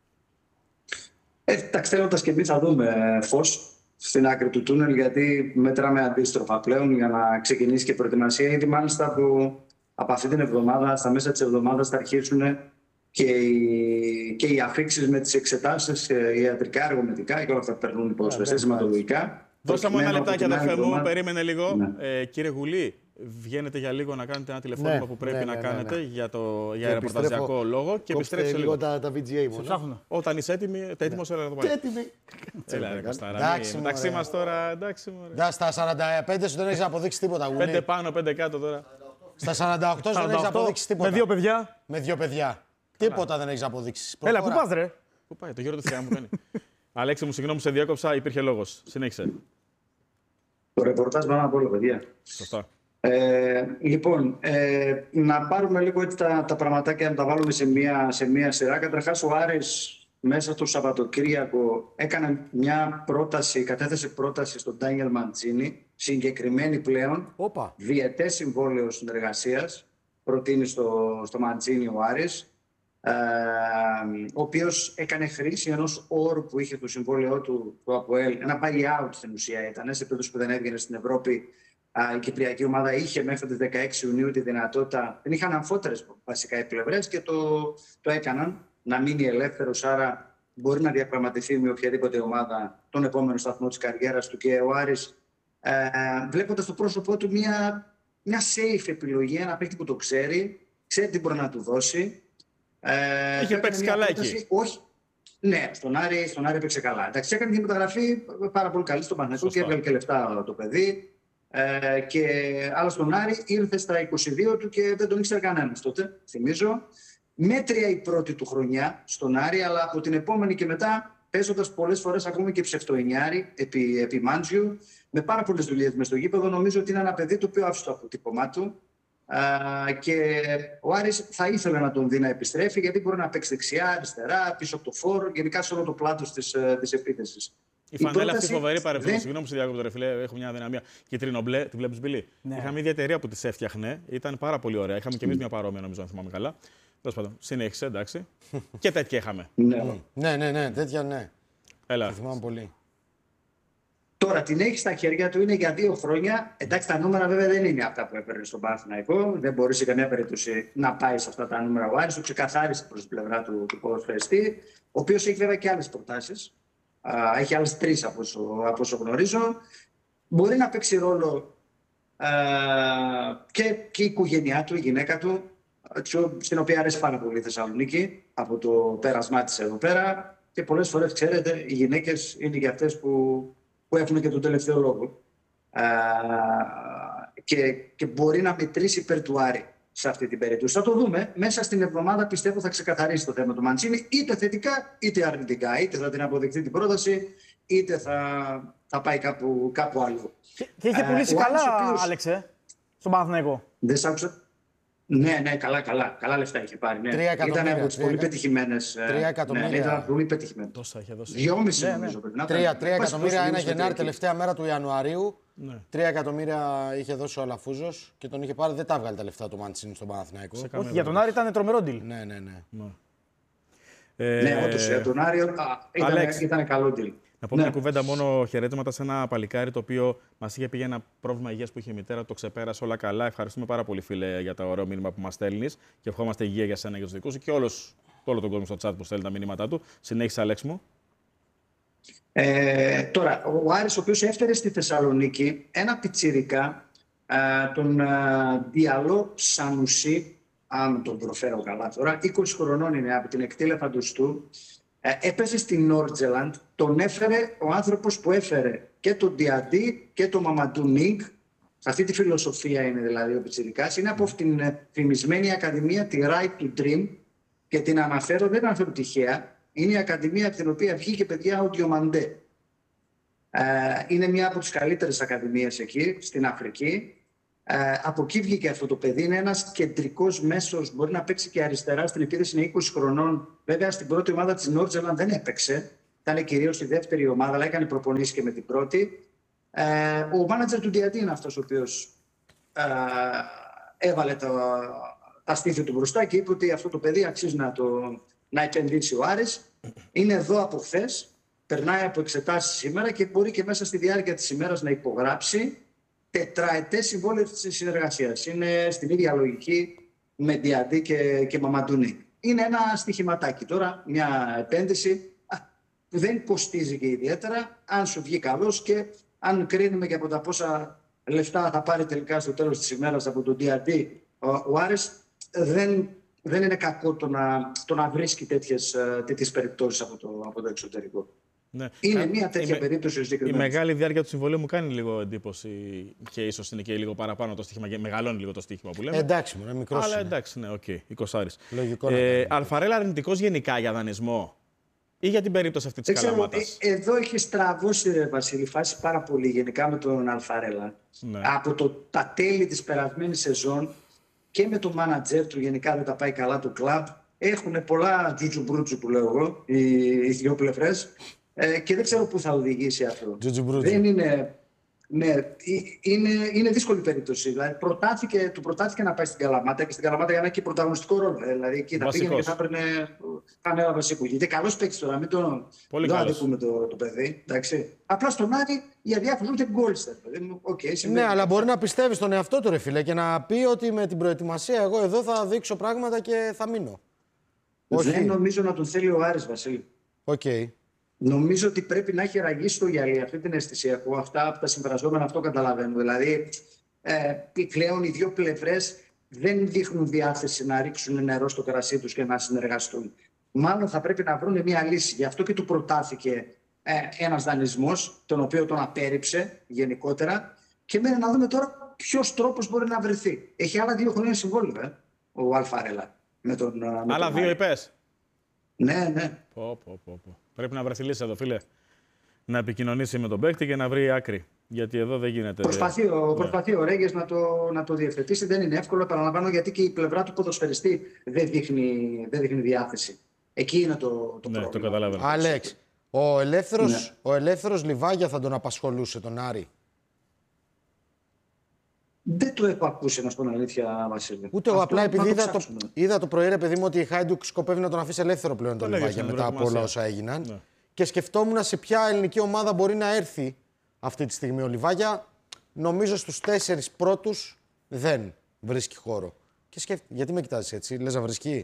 Ε, τα ξέροντας και εμείς θα δούμε φως στην άκρη του τούνελ, γιατί μετράμε αντίστροφα πλέον για να ξεκινήσει και προετοιμασία. Ήδη μάλιστα από, από αυτή την εβδομάδα, στα μέσα της εβδομάδας θα αρχίσουν και οι, και οι αφήξεις με τις εξετάσεις ιατρικά, εργομετικά και όλα αυτά που περνούν υπόσχεση, σηματολογικά. Δώσα μου ένα λεπτάκι, αδερφέ μου, περίμενε λίγο. Ναι. Ε, κύριε Γουλή, βγαίνετε για λίγο να κάνετε ένα τηλεφώνημα ναι, που πρέπει ναι, ναι, να κάνετε ναι, ναι. για, το, για ρεπορταζιακό λόγο και επιστρέψτε λίγο. Τα, τα βι τζι έι μόνο. Όταν είσαι έτοιμοι, έτοιμος, έλα να το πάρει. Έτοιμοι. Έλα, ρε Κωστάρα. Εντάξει μας τώρα, εντάξει μωρέ. Da, στα σαράντα πέντε σου δεν έχεις αποδείξει τίποτα, Γουλή. Πέντε πάνω, πέντε κάτω τώρα. Στα σαράντα οκτώ σου δεν έχεις αποδείξει τίποτα. Με δύο παιδιά. Με δύο παιδιά. Τίποτα δεν έχεις αποδείξει. Έλα, πού πας ρε. Πού πάει, το γύρο του θεία μου κάνει. Αλέξη μου, συγγνώμη, σε διάκοψα, υπήρχε λόγος. Συνέχισε. Το ρεπορτάζ πάνω από όλα, παιδιά. Σωστά. Ε, λοιπόν, ε, να πάρουμε λίγο έτσι τα, τα πραγματάκια να τα βάλουμε σε μία, σε μία σειρά. Καταρχάς, ο Άρης μέσα στο Σαββατοκύριακο έκανε μια πρόταση, κατέθεσε πρόταση στον Ντάνιελ Μαντσίνι, συγκεκριμένη πλέον, Οπα. διετές συμβόλαιο συνεργασίας, προτείνει στο, στο Μαντσίνι ο Άρης, ε, ο οποίος έκανε χρήση ενός όρου που είχε το συμβόλαιό του το ΑΠΟΕΛ, ένα buy-out στην ουσία ήταν, σε περίπτωση που δεν έβγαινε στην Ευρώπη. Η κυπριακή ομάδα είχε μέχρι τις δεκαέξι Ιουνίου τη δυνατότητα, δεν είχαν αμφότερες βασικά οι πλευρές και το, το έκαναν να μείνει ελεύθερος, άρα μπορεί να διαπραγματευτεί με οποιαδήποτε ομάδα τον επόμενο σταθμό της καριέρας του και ο Άρης ε, βλέποντας στο πρόσωπό του μια, μια safe επιλογή, ένα παίκτη που το ξέρει, ξέρει τι μπορεί να του δώσει. Ε, είχε παίξει καλά πρόταση, εκεί. Όχι. Ναι, στον Άρη, στον Άρη έπαιξε καλά. Εντάξει, έκανε τη μεταγραφή πάρα πολύ καλή στον Παναθηναϊκό και έβγαλε και λεφτά το παιδί. Ε, και άλλο στον Άρη ήρθε στα είκοσι δύο του και δεν τον ήξερε κανένας τότε, θυμίζω. Μέτρια η πρώτη του χρονιά στον Άρη, αλλά από την επόμενη και μετά παίζοντας πολλές φορές ακόμη και ψευτοενιάρη επί, επί Μάντζιου, με πάρα πολλές δουλειές μες στο γήπεδο. Νομίζω ότι είναι ένα παιδί το οποίο άφησε το αποτύπωμά του. Uh, και ο Άρης θα ήθελε να τον δει να επιστρέφει, γιατί μπορεί να παίξει δεξιά, αριστερά, πίσω από το φόρ, γενικά σε όλο το πλάτος της, της επίθεσης. Η, η φανέλα αυτή φοβερή παρεμφέρον. Δεν... Συγγνώμη που σε διακόπτω, ρε φίλε, έχω μια αδυναμία. Κίτρινο μπλε, τη βλέπει Μπιλί. Ναι. Είχαμε μια εταιρεία που τη έφτιαχνε, ήταν πάρα πολύ ωραία. Είχαμε και εμεί μια παρόμοια, νομίζω, αν θυμάμαι καλά. Τέλος πάντων, συνέχισε, εντάξει. Και τέτοια είχαμε. Ναι, ναι, ναι, ναι, τέτοια ναι. Έλα. Θυμάμαι πολύ. Τώρα την έχει στα χέρια του, είναι για δύο χρόνια. Εντάξει, τα νούμερα βέβαια δεν είναι αυτά που έπαιρνε στον Παναθηναϊκό. Δεν μπορεί σε καμία περίπτωση να πάει σε αυτά τα νούμερα. Ο Άρης το ξεκαθάρισε προς την πλευρά του, του ποδοσφαιριστή, ο οποίος έχει βέβαια και άλλες προτάσεις. Uh, έχει άλλες τρεις από όσο, από όσο γνωρίζω. Μπορεί να παίξει ρόλο uh, και, και η οικογένειά του, η γυναίκα του, στην οποία αρέσει πάρα πολύ η Θεσσαλονίκη, από το πέρασμά της εδώ πέρα. Και πολλές φορές, ξέρετε, οι γυναίκες είναι και αυτές που, που έχουν και τον τελευταίο λόγο. Uh, και, και μπορεί να μετρήσει υπέρ του Άρη σε αυτή την περίπτωση. Θα το δούμε. Μέσα στην εβδομάδα πιστεύω θα ξεκαθαρίσει το θέμα του Μαντσίνη, είτε θετικά είτε αρνητικά. Είτε θα την αποδεχτεί την πρόταση, είτε θα, θα πάει κάπου, κάπου αλλού. Και, και είχε πουλήσει ε, καλά, οποίος... Άλεξε, στον Παναθηναϊκό. Δεν σ' άκουσα. Ναι, ναι, καλά, καλά. Καλά λεφτά είχε πάρει. Ναι. Ήταν από τις πολύ πετυχημένες. Τρία εκατομμύρια. Ναι, ήταν πολύ πετυχημένο. Τόσα είχε δώσει. Δυόμιση ναι, νομίζω ναι. πρέπει να Τρία, τρία εκατομμύρια ένα Γενάρη, τελευταία μέρα του Ιανουαρίου. Ναι. Τρία εκατομμύρια είχε δώσει ο Αλαφούζος και τον είχε πάρει. Δεν τα βγάλει τα λεφτά του Μαντσίνη στον Παναθηναϊκό. Όχι, για τον Άρη ήταν τρομερό deal. Ναι, ναι, ναι. Ναι, ε, ναι όντως για τον Άρη ήταν, ήταν καλό deal. Να πω ναι. μια κουβέντα μόνο χαιρέτηματα σε ένα παλικάρι το οποίο μας είχε πει ένα πρόβλημα υγείας που είχε η μητέρα, το ξεπέρασε όλα καλά. Ευχαριστούμε πάρα πολύ, φίλε, για το ωραίο μήνυμα που μας στέλνεις και ευχόμαστε υγεία για σένα και τους δικούς σου και όλος, όλο τον κόσμο στο chat που στέλνει τα μηνύματά του. Συνέχισε, Αλέξη μου. Ε, τώρα, ο Άρης, ο οποίος έφερε στη Θεσσαλονίκη ένα πιτσιρικά, ε, τον ε, Διαλό Σανουσί, αν τον προφέρω καλά τώρα, είκοσι χρονών είναι, από την εκτήλεφαντος του. Ε, έπαιζε στην Νόρτζελαντ, τον έφερε ο άνθρωπος που έφερε και τον Διαντί και τον Μαμαντού Νίγκ. Σε αυτή τη φιλοσοφία είναι δηλαδή ο πιτσιρικάς. Είναι από την φημισμένη ακαδημία, τη Right to Dream, και την αναφέρω, δεν αναφέρω τυχαία. Είναι η ακαδημία από την οποία βγήκε παιδιά ο Διομαντέ. Ε, είναι μια από τις καλύτερες ακαδημίες εκεί, στην Αφρική. Ε, από εκεί βγήκε αυτό το παιδί. Είναι ένας κεντρικός μέσος. Μπορεί να παίξει και αριστερά στην επίθεση. Είναι είκοσι χρονών. Βέβαια στην πρώτη ομάδα της Νόρτζελαντ δεν έπαιξε. Ήταν κυρίως στη δεύτερη ομάδα, αλλά έκανε προπονήσεις και με την πρώτη. Ε, ο μάνατζερ του Διατή είναι αυτός ο οποίος ε, έβαλε το, τα στήθη του μπροστά και είπε ότι αυτό το παιδί αξίζει να, το, να επενδύσει ο Άρης. Είναι εδώ από χθες. Περνάει από εξετάσεις σήμερα και μπορεί και μέσα στη διάρκεια της ημέρας να υπογράψει τετραετές συμβόλαιο της συνεργασίας. Είναι στην ίδια λογική με Διατή και, και Μαμαντούνι. Είναι ένα στοιχηματάκι τώρα, μια επένδυση που δεν κοστίζει και ιδιαίτερα, αν σου βγει καλός και αν κρίνουμε και από τα πόσα λεφτά θα πάρει τελικά στο τέλος της ημέρας από τον Διατή ο, ο Άρης, δεν, δεν είναι κακό το να, το να βρίσκει τέτοιες, τέτοιες περιπτώσεις από το, από το εξωτερικό. Ναι. Είναι Α, μια τέτοια η, περίπτωση συγκεκριμένη. Η μεγάλη διάρκεια του συμβολίου μου κάνει λίγο εντύπωση και ίσως είναι και λίγο παραπάνω το στοίχημα και μεγαλώνει λίγο το στοίχημα που λέμε. Ε, εντάξει, είναι μικρός. Αλλά είναι. εντάξει, ναι, οκ, okay, εικοσάρης. Λογικό. Ε, Αλφαρέλα αρνητικός γενικά για δανεισμό ή για την περίπτωση αυτή της Καλαμάτας? Ε, εδώ έχει στραβώσει, ρε Βασίλη, φάση πάρα πολύ γενικά με τον Αλφαρέλα. Ναι. Από το, τα τέλη της περασμένης σεζόν και με το μάνατζερ του, γενικά δεν τα πάει καλά το κλαμπ. Έχουν πολλά τζουτζουμπρούτζου που λέω εγώ, οι, οι δύο πλευρές. Ε, και δεν ξέρω πού θα οδηγήσει αυτό. Δεν είναι, ναι, είναι, είναι δύσκολη περίπτωση. Δηλαδή, προτάθηκε, του προτάθηκε να πάει στην Καλαμάτα και στην Καλαμάτα για να έχει πρωταγωνιστικό ρόλο. Δηλαδή, εκεί θα Βασικός. πήγαινε και θα έπαιρνε κανένα βασικό. Γιατί καλός παίκτης τώρα, μην το αδικούμε το, το παιδί. Εντάξει. Απλά στον Άρη οι αδιάφοροι ούτε γκόλστερ. Okay, ναι, αλλά μπορεί να πιστεύει στον εαυτό του, ρε φίλε, και να πει ότι με την προετοιμασία εγώ εδώ θα δείξω πράγματα και θα μείνω. Δεν Όχι. νομίζω να τον θέλει ο Άρης, Βασίλη. Okay. Νομίζω ότι πρέπει να έχει ραγίσει το γυαλί, αυτή την αισθησία που αυτά από τα συμπερασμένα αυτό καταλαβαίνω. Δηλαδή, ε, πλέον οι δύο πλευρές δεν δείχνουν διάθεση να ρίξουν νερό στο κρασί τους και να συνεργαστούν. Μάλλον θα πρέπει να βρουν μια λύση. Γι' αυτό και του προτάθηκε ε, ένας δανεισμός, τον οποίο τον απέρριψε γενικότερα. Και μένει να δούμε τώρα ποιος τρόπος μπορεί να βρεθεί. Έχει άλλα δύο χρόνια συμβόλαιο, ε, ο Αλφαρέλα. Με τον, με άλλα τον δύο είπες? Ναι, ναι. Πω, πω, πω, πω. Πρέπει να βρεθεί λύση εδώ, φίλε. Να επικοινωνήσει με τον παίκτη και να βρει άκρη. Γιατί εδώ δεν γίνεται. Προσπαθεί ο, προσπαθεί ο Ρέγγες να το, να το διευθετήσει. Δεν είναι εύκολο, επαναλαμβάνω, γιατί και η πλευρά του ποδοσφαιριστή δεν δείχνει, δεν δείχνει διάθεση. Εκεί είναι το, το ναι, πρόβλημα. Το καταλαβαίνω. Άλεξ, ο ελεύθερος, ναι. ο ελεύθερος Λιβάγια θα τον απασχολούσε τον Άρη? Δεν το έχω ακούσει, να σου πω την αλήθεια, Βασίλη. Ούτε εγώ, απλά επειδή είδα το, είδα το πρωί, ρε παιδί μου, ότι η Χάιντουκ σκοπεύει να τον αφήσει ελεύθερο πλέον τον Λιβάγια μετά από όλα όσα έγιναν. Ναι. Και σκεφτόμουν σε ποια ελληνική ομάδα μπορεί να έρθει αυτή τη στιγμή ο Λιβάγια. Νομίζω στους τέσσερις πρώτους δεν βρίσκει χώρο. Και σκεφ... Γιατί με κοιτάζεις έτσι, λες να βρίσκει?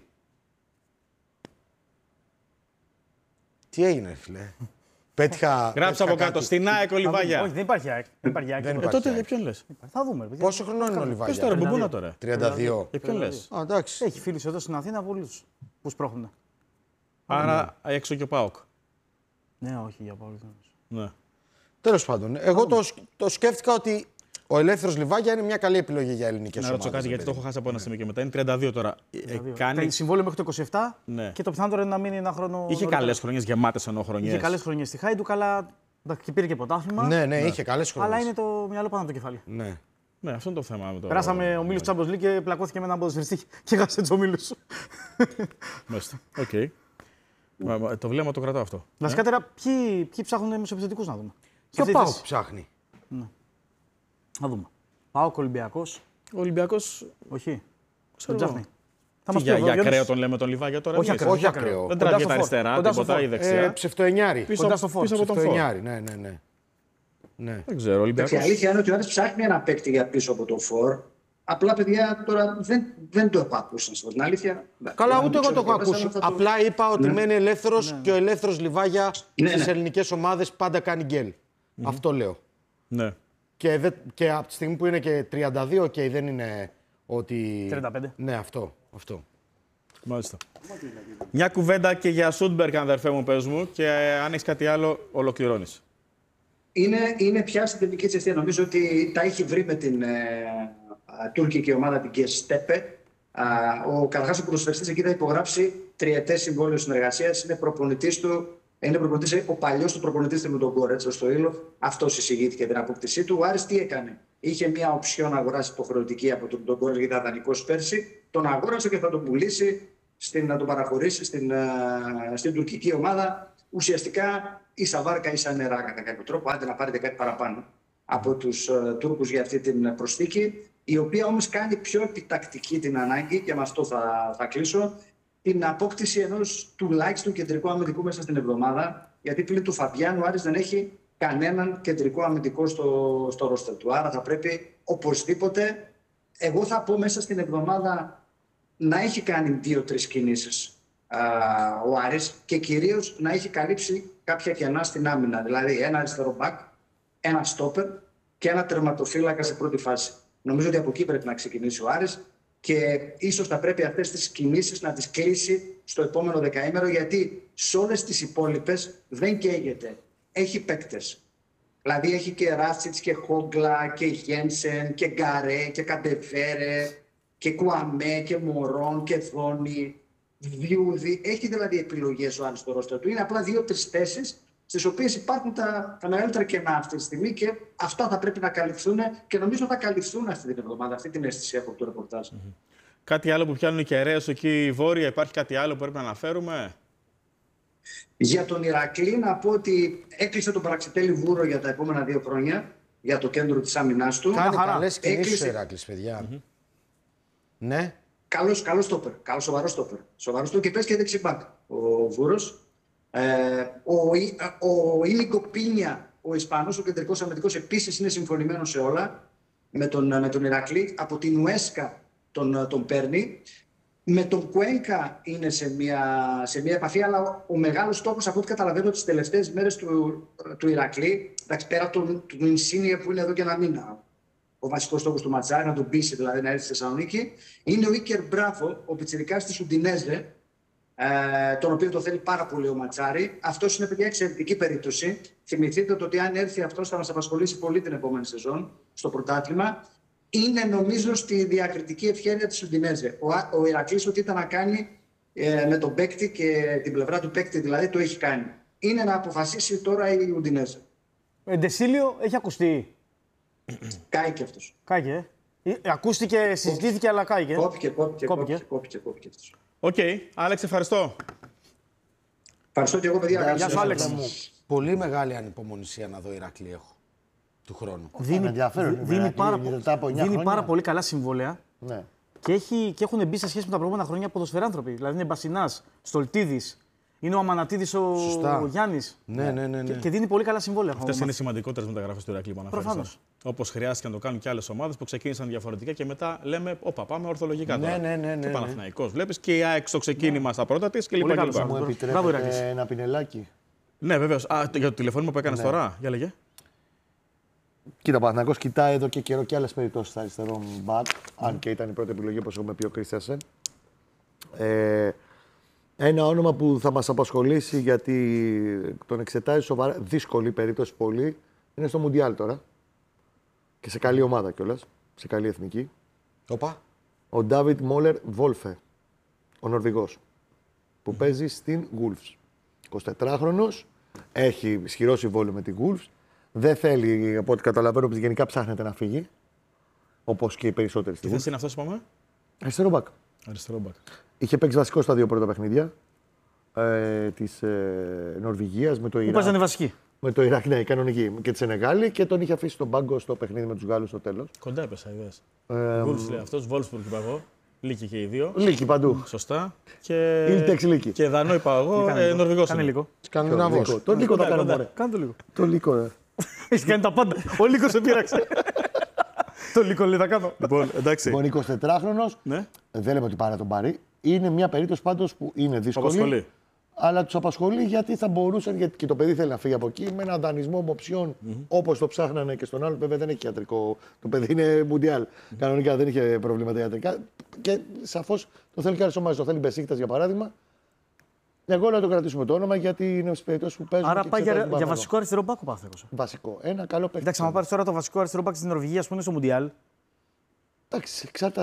Τι έγινε, φίλε? Πέτυχα. Γράψε από κάτω. κάτι. Στην ΑΕΚ ο Λιβάγια. Όχι, δεν υπάρχει ΑΕΚ. Δεν υπάρχει ΑΕΚ. Δεν ε, τότε για ποιον λες? Θα δούμε. Πόσο χρονών είναι ο Λιβάγια? Πες τώρα, μπουμπούνα τώρα. τριάντα δύο. Για ποιον λες? Α, εντάξει. Έχει φίλους εδώ στην Αθήνα πολλούς που σπρώχνουν. Άρα έξω και ο ΠΑΟΚ. Ναι, όχι για πολλούς. Ναι. Τέλος πάντων, εγώ το, το σκέφτηκα ότι ο ελεύθερος Λιβάγια είναι μια καλή επιλογή για ελληνικές να ομάδες. ρωτήσω κάτι, γιατί το έχω χάσει από ένα σημείο και μετά. Είναι τριάντα δύο τώρα. Ε, κάνει... Κάνει συμβόλαιο μέχρι το είκοσι επτά ναι. και το πιθανότερο είναι να μείνει ένα χρόνο. Είχε καλές χρονιές, γεμάτες ενώ χρονιές. Είχε καλές χρονιές στη Χάιντουκ, αλλά και πήρε και πρωτάθλημα. Ναι, ναι, είχε καλές χρονιές. Αλλά είναι το μυαλό πάνω από το κεφάλι. Ναι. Ναι, αυτό είναι το θέμα. Με το... Περάσαμε ο Μίλος του Champions League και πλακώθηκε με έναν ποδοσφαιριστή και έχασε τους ομίλους. Μάλιστα. Οκ. Okay. Το βλέμμα το κρατάω αυτό. Βασικά τώρα, ποιοι, ποιοι ψάχνουν μεσοεπιθετικούς να δούμε? Και ο ΠΑΟΚ ψάχνει. Ναι. Να δούμε. ΠΑΟΚ, Ολυμπιακός. Ο Ολυμπιακός. Όχι. Στον Τζάχνη. Τι για, για ακραίο τον λέμε τον Λιβάγια τώρα? Όχι ακραίο. Όχι ακραίο. Δεν τραβάει τα αριστερά, τίποτα ή δεξιά. Ε, ψευτοενιάρη. Πίσω, κοντά στο φόρ. Πίσω από τον φόρ. Ναι, ναι, ναι. ναι. Δεν ξέρω. Ολυμπιακός... Η αλήθεια είναι ότι ο Άρης ψάχνει ένα παίκτη για πίσω από το φόρ. Απλά, παιδιά, τώρα δεν, δεν το έχω ακούσει, να σας πω την αλήθεια. Καλά, ούτε εγώ το έχω ακούσει. Το... Απλά είπα ότι ναι. μένει ελεύθερος ναι. και ο ελεύθερος Λιβάγια ναι, στις ναι. ελληνικές ομάδες πάντα κάνει γκέλ. Mm-hmm. Αυτό λέω. Ναι. Και, δε, και από τη στιγμή που είναι και τριάντα δύο, okay, δεν είναι ότι... τριάντα πέντε. Ναι, αυτό. αυτό. Μάλιστα. Μια κουβέντα και για Σούντμπεργκ, αδερφέ μου, πες μου, και αν έχεις κάτι άλλο, ολοκληρώνεις. Είναι, είναι πια στην τελική της ευθεία. Νομίζω ότι τα έχει βρει με την ε, τουρκική ομάδα, την Γκεστέπε. Ο καταρχάς ο ποδοσφαιριστής εκεί θα υπογράψει τριετές συμβόλαιο συνεργασίας. Είναι προπονητής του. Είναι προπονητής, ο παλιός του προπονητής του με τον Γκόρετς στο Ήλο. Αυτός εισηγήθηκε την απόκτησή του. Ο Άρης τι έκανε? είχε μια οψιόν να αγοράσει υποχρεωτική από τον Ντογκόρ, γιατί ήταν δανεικός πέρσι. Τον αγόρασε και θα τον πουλήσει, στην, να τον παραχωρήσει στην, στην τουρκική ομάδα. Ουσιαστικά ίσα βάρκα ίσα νερά κατά κάποιο τρόπο. Άντε να πάρετε κάτι παραπάνω από τους uh, Τούρκους για αυτή την προσθήκη, η οποία όμως κάνει πιο επιτακτική την ανάγκη, και με αυτό θα, θα κλείσω, την απόκτηση ενός τουλάχιστον κεντρικού αμυντικού μέσα στην εβδομάδα, γιατί πλην του Φαμπιάνου ο Άρης δεν έχει κανέναν κεντρικό αμυντικό στο, στο ρόστερ του. Άρα θα πρέπει οπωσδήποτε, εγώ θα πω μέσα στην εβδομάδα, να έχει κάνει δύο-τρεις κινήσεις α, ο Άρης και κυρίως να έχει καλύψει κάποια κενά στην άμυνα. Δηλαδή ένα αριστερό μπακ, ένα στόπερ και ένα τερματοφύλακα σε πρώτη φάση. Νομίζω ότι από εκεί πρέπει να ξεκινήσει ο Άρης και ίσως θα πρέπει αυτές τις κινήσεις να τις κλείσει στο επόμενο δεκαήμερο, γιατί σε όλες τις υπόλοιπες δεν καίγεται. Έχει παίκτες. Δηλαδή έχει και Ράτσιτς και Χόγκλα και Γένσεν και Γκαρέ και Καντεβέρε και Κουαμέ και Μωρόν και Θόνι, Βιούδη. Έχει δηλαδή επιλογές ο Άρης στο ρόστερ του. Είναι απλά δύο-τρεις θέσεις στις οποίες υπάρχουν τα, τα μεγαλύτερα κενά αυτή τη στιγμή και αυτά θα πρέπει να καλυφθούν και νομίζω θα καλυφθούν αυτή την εβδομάδα. Αυτή την αίσθηση έχω από το ρεπορτάζ. Mm-hmm. Κάτι άλλο που πιάνουν οι κεραίες εκεί βόρεια, υπάρχει κάτι άλλο που πρέπει να αναφέρουμε? Για τον Ηρακλή να πω ότι έκλεισε τον Παραξιτέλη Βούρο για τα επόμενα δύο χρόνια, για το κέντρο της άμυνάς του. Κάνει καλές κινήσεις έκλεισε... ο Ηράκλης, παιδιά. Mm-hmm. Ναι. Καλός, καλός στόπερ, καλός σοβαρός στόπερ. Σοβαρός στόπερ και πες και δεξιμπάκ ο Βούρος. Ε, ο ο Ήλικο Πίνια, ο Ισπανός, ο κεντρικός αμυντικός, επίσης είναι συμφωνημένος σε όλα με τον, με τον Ηρακλή. Από την Ουέσκα τον, τον παίρνει. Με τον Κουένκα είναι σε μια, σε μια επαφή, αλλά ο μεγάλος στόχος, από ό,τι καταλαβαίνω τις τελευταίες μέρες του, του Ηρακλή, εντάξει, πέρα από τον, τον Ινσίνιε που είναι εδώ και ένα μήνα, ο βασικός στόχος του Ματσάρη, να τον πείσει δηλαδή να έρθει στη Θεσσαλονίκη, είναι ο Ίκερ Μπράβο, ο πιτσιρικάς της Ουντινέζε, ε, τον οποίο το θέλει πάρα πολύ ο Ματσάρη. Αυτός είναι, παιδιά, εξαιρετική περίπτωση. Θυμηθείτε το ότι αν έρθει αυτός θα μας απασχολήσει πολύ την επόμενη σεζόν στο πρωτάθλημα. Είναι νομίζω στη διακριτική ευχέρεια της Ουντινέζε. Ο, ο Ηρακλής ό,τι ήταν να κάνει ε, με τον παίκτη και την πλευρά του παίκτη δηλαδή το έχει κάνει. Είναι να αποφασίσει τώρα η Ουντινέζε. Εντεσίλιο έχει ακουστεί. Κάει και αυτός. Κάηκε. Ε. Ακούστηκε, συζητήθηκε, αλλά κάηκε. Κόπηκε, κόπηκε, κόπηκε, κόπηκε, κόπηκε αυτός. Οκ. Okay. Άλεξ, ευχαριστώ. Ευχαριστώ και εγώ, παιδιά. Γεια σου, Άλεξ. Πολύ μεγάλη ανυπομονησία να δω Ηρακλή έχω του χρόνου. Δίνει, ενδιαφέρον, δίνει, πάρα, δίνει πάρα πολύ καλά συμβόλαια. Ναι. Και, έχει, και έχουν μπει σε σχέση με τα προηγούμενα χρόνια ποδοσφαιράνθρωποι. Δηλαδή είναι Μπασινάς, Στολτίδης, είναι ο Αμανατίδης ο, ο Γιάννης. Ναι, ναι, ναι, ναι. Και, και δίνει πολύ καλά συμβόλαια. Αυτές είναι οι σημαντικότερες μεταγραφές του Ηρακλή που αναφέρεις. Όπως χρειάστηκε να το κάνουν και άλλες ομάδες που ξεκίνησαν διαφορετικά και μετά λέμε: Όπα, πάμε ορθολογικά τώρα. Ναι, ναι, ναι, ναι, και ναι. Παναθηναϊκός, βλέπεις, και η ΑΕΚ στο ξεκίνημα στα πρώτα της κλπ. Μου επιτρέπετε ένα πινελάκι? Ναι, βεβαίως. Α, για το τηλεφώνημα που έκανες ναι. τώρα, για λέγε. Κοίτα, ο Παναθηναϊκός κοιτάει εδώ και καιρό και άλλες περιπτώσεις αριστερών μπακ, αν και ήταν η πρώτη επιλογή, όπως έχουμε πει ο Κρίστιανσεν. Ε, ένα όνομα που θα μας απασχολήσει, γιατί τον εξετάζει σοβαρά, δύσκολη περίπτωση πολύ, είναι στο Μουντιάλ τώρα. Και σε καλή ομάδα κιόλας, σε καλή εθνική. Οπα. Ο Ντάβιτ Μόλερ Βόλφε, ο Νορβηγός, που παίζει στην Wolves. εικοσιτετράχρονος, έχει ισχυρό συμβόλαιο με την Wolves. Δεν θέλει, από ό,τι καταλαβαίνω, ότι γενικά ψάχνεται να φύγει. Όπως και οι περισσότεροι Τι στη θέση είναι αυτός, είπαμε? Αριστερό μπακ. Αριστερό μπακ. Είχε παίξει βασικό στα δύο πρώτα παιχνίδια ε, της ε, Νορβηγίας με το Ιράκ. Πού παίζανε βασική. Με το Ιράκ, ναι, κανονική. Και τη Σενεγάλη και τον είχε αφήσει στον πάγκο στο παιχνίδι με τους Γάλλους στο τέλος. Κοντά έπεσα, είδες. Ε, Wolves λέει αυτός, Wolfsburg είπα εγώ. Λύκη και οι δύο. Λύκη παντού. Σωστά. Και, Ήλτεξ Λύκη. και Δανό είπα εγώ, ε, Νορβηγός. Κάνε λίγο. Σκανδιναβός. Το Λύκο τα κοντά, κάνω, κοντά. μωρέ. Κάνε το λίγο. Το Λύκο, ρε. Έχει κάνει τα πάντα. Ο Λύκος σε πείραξε. Το Λύκο λέει, θα κάνω. Λοιπόν, εντάξει. Λοιπόν, εικοσιτετράχρονος, Ναι. δεν λέμε ότι πάρει να τον πάρει. Είναι μια περίπτωση πάντως που είναι δύσκολη. Απασχολεί. Αλλά του απασχολεί γιατί θα μπορούσαν, γιατί και το παιδί θέλει να φύγει από εκεί, με έναν δανεισμό με οψιών mm-hmm. όπως το ψάχνανε και στον άλλο. Βέβαια δεν έχει ιατρικό. Το παιδί είναι μουντιάλ. Mm-hmm. Κανονικά δεν είχε προβλήματα ιατρικά. Και σαφώς το θέλει και άλλες ομάδες. Το θέλει Μπεσίκτας για παράδειγμα. Εγώ να το κρατήσουμε το όνομα γιατί είναι στις περιπτώσεις που παίζουν. Άρα πάει για, για βασικό αριστερό μπακ ο Παναθηναϊκός. Βασικό. Ένα καλό παιχνίδι. Εντάξει, άμα πάρει τώρα το βασικό αριστερό μπακ στην Νορβηγία, που είναι στο Μουντιάλ. Εντάξει, εξαρτάται.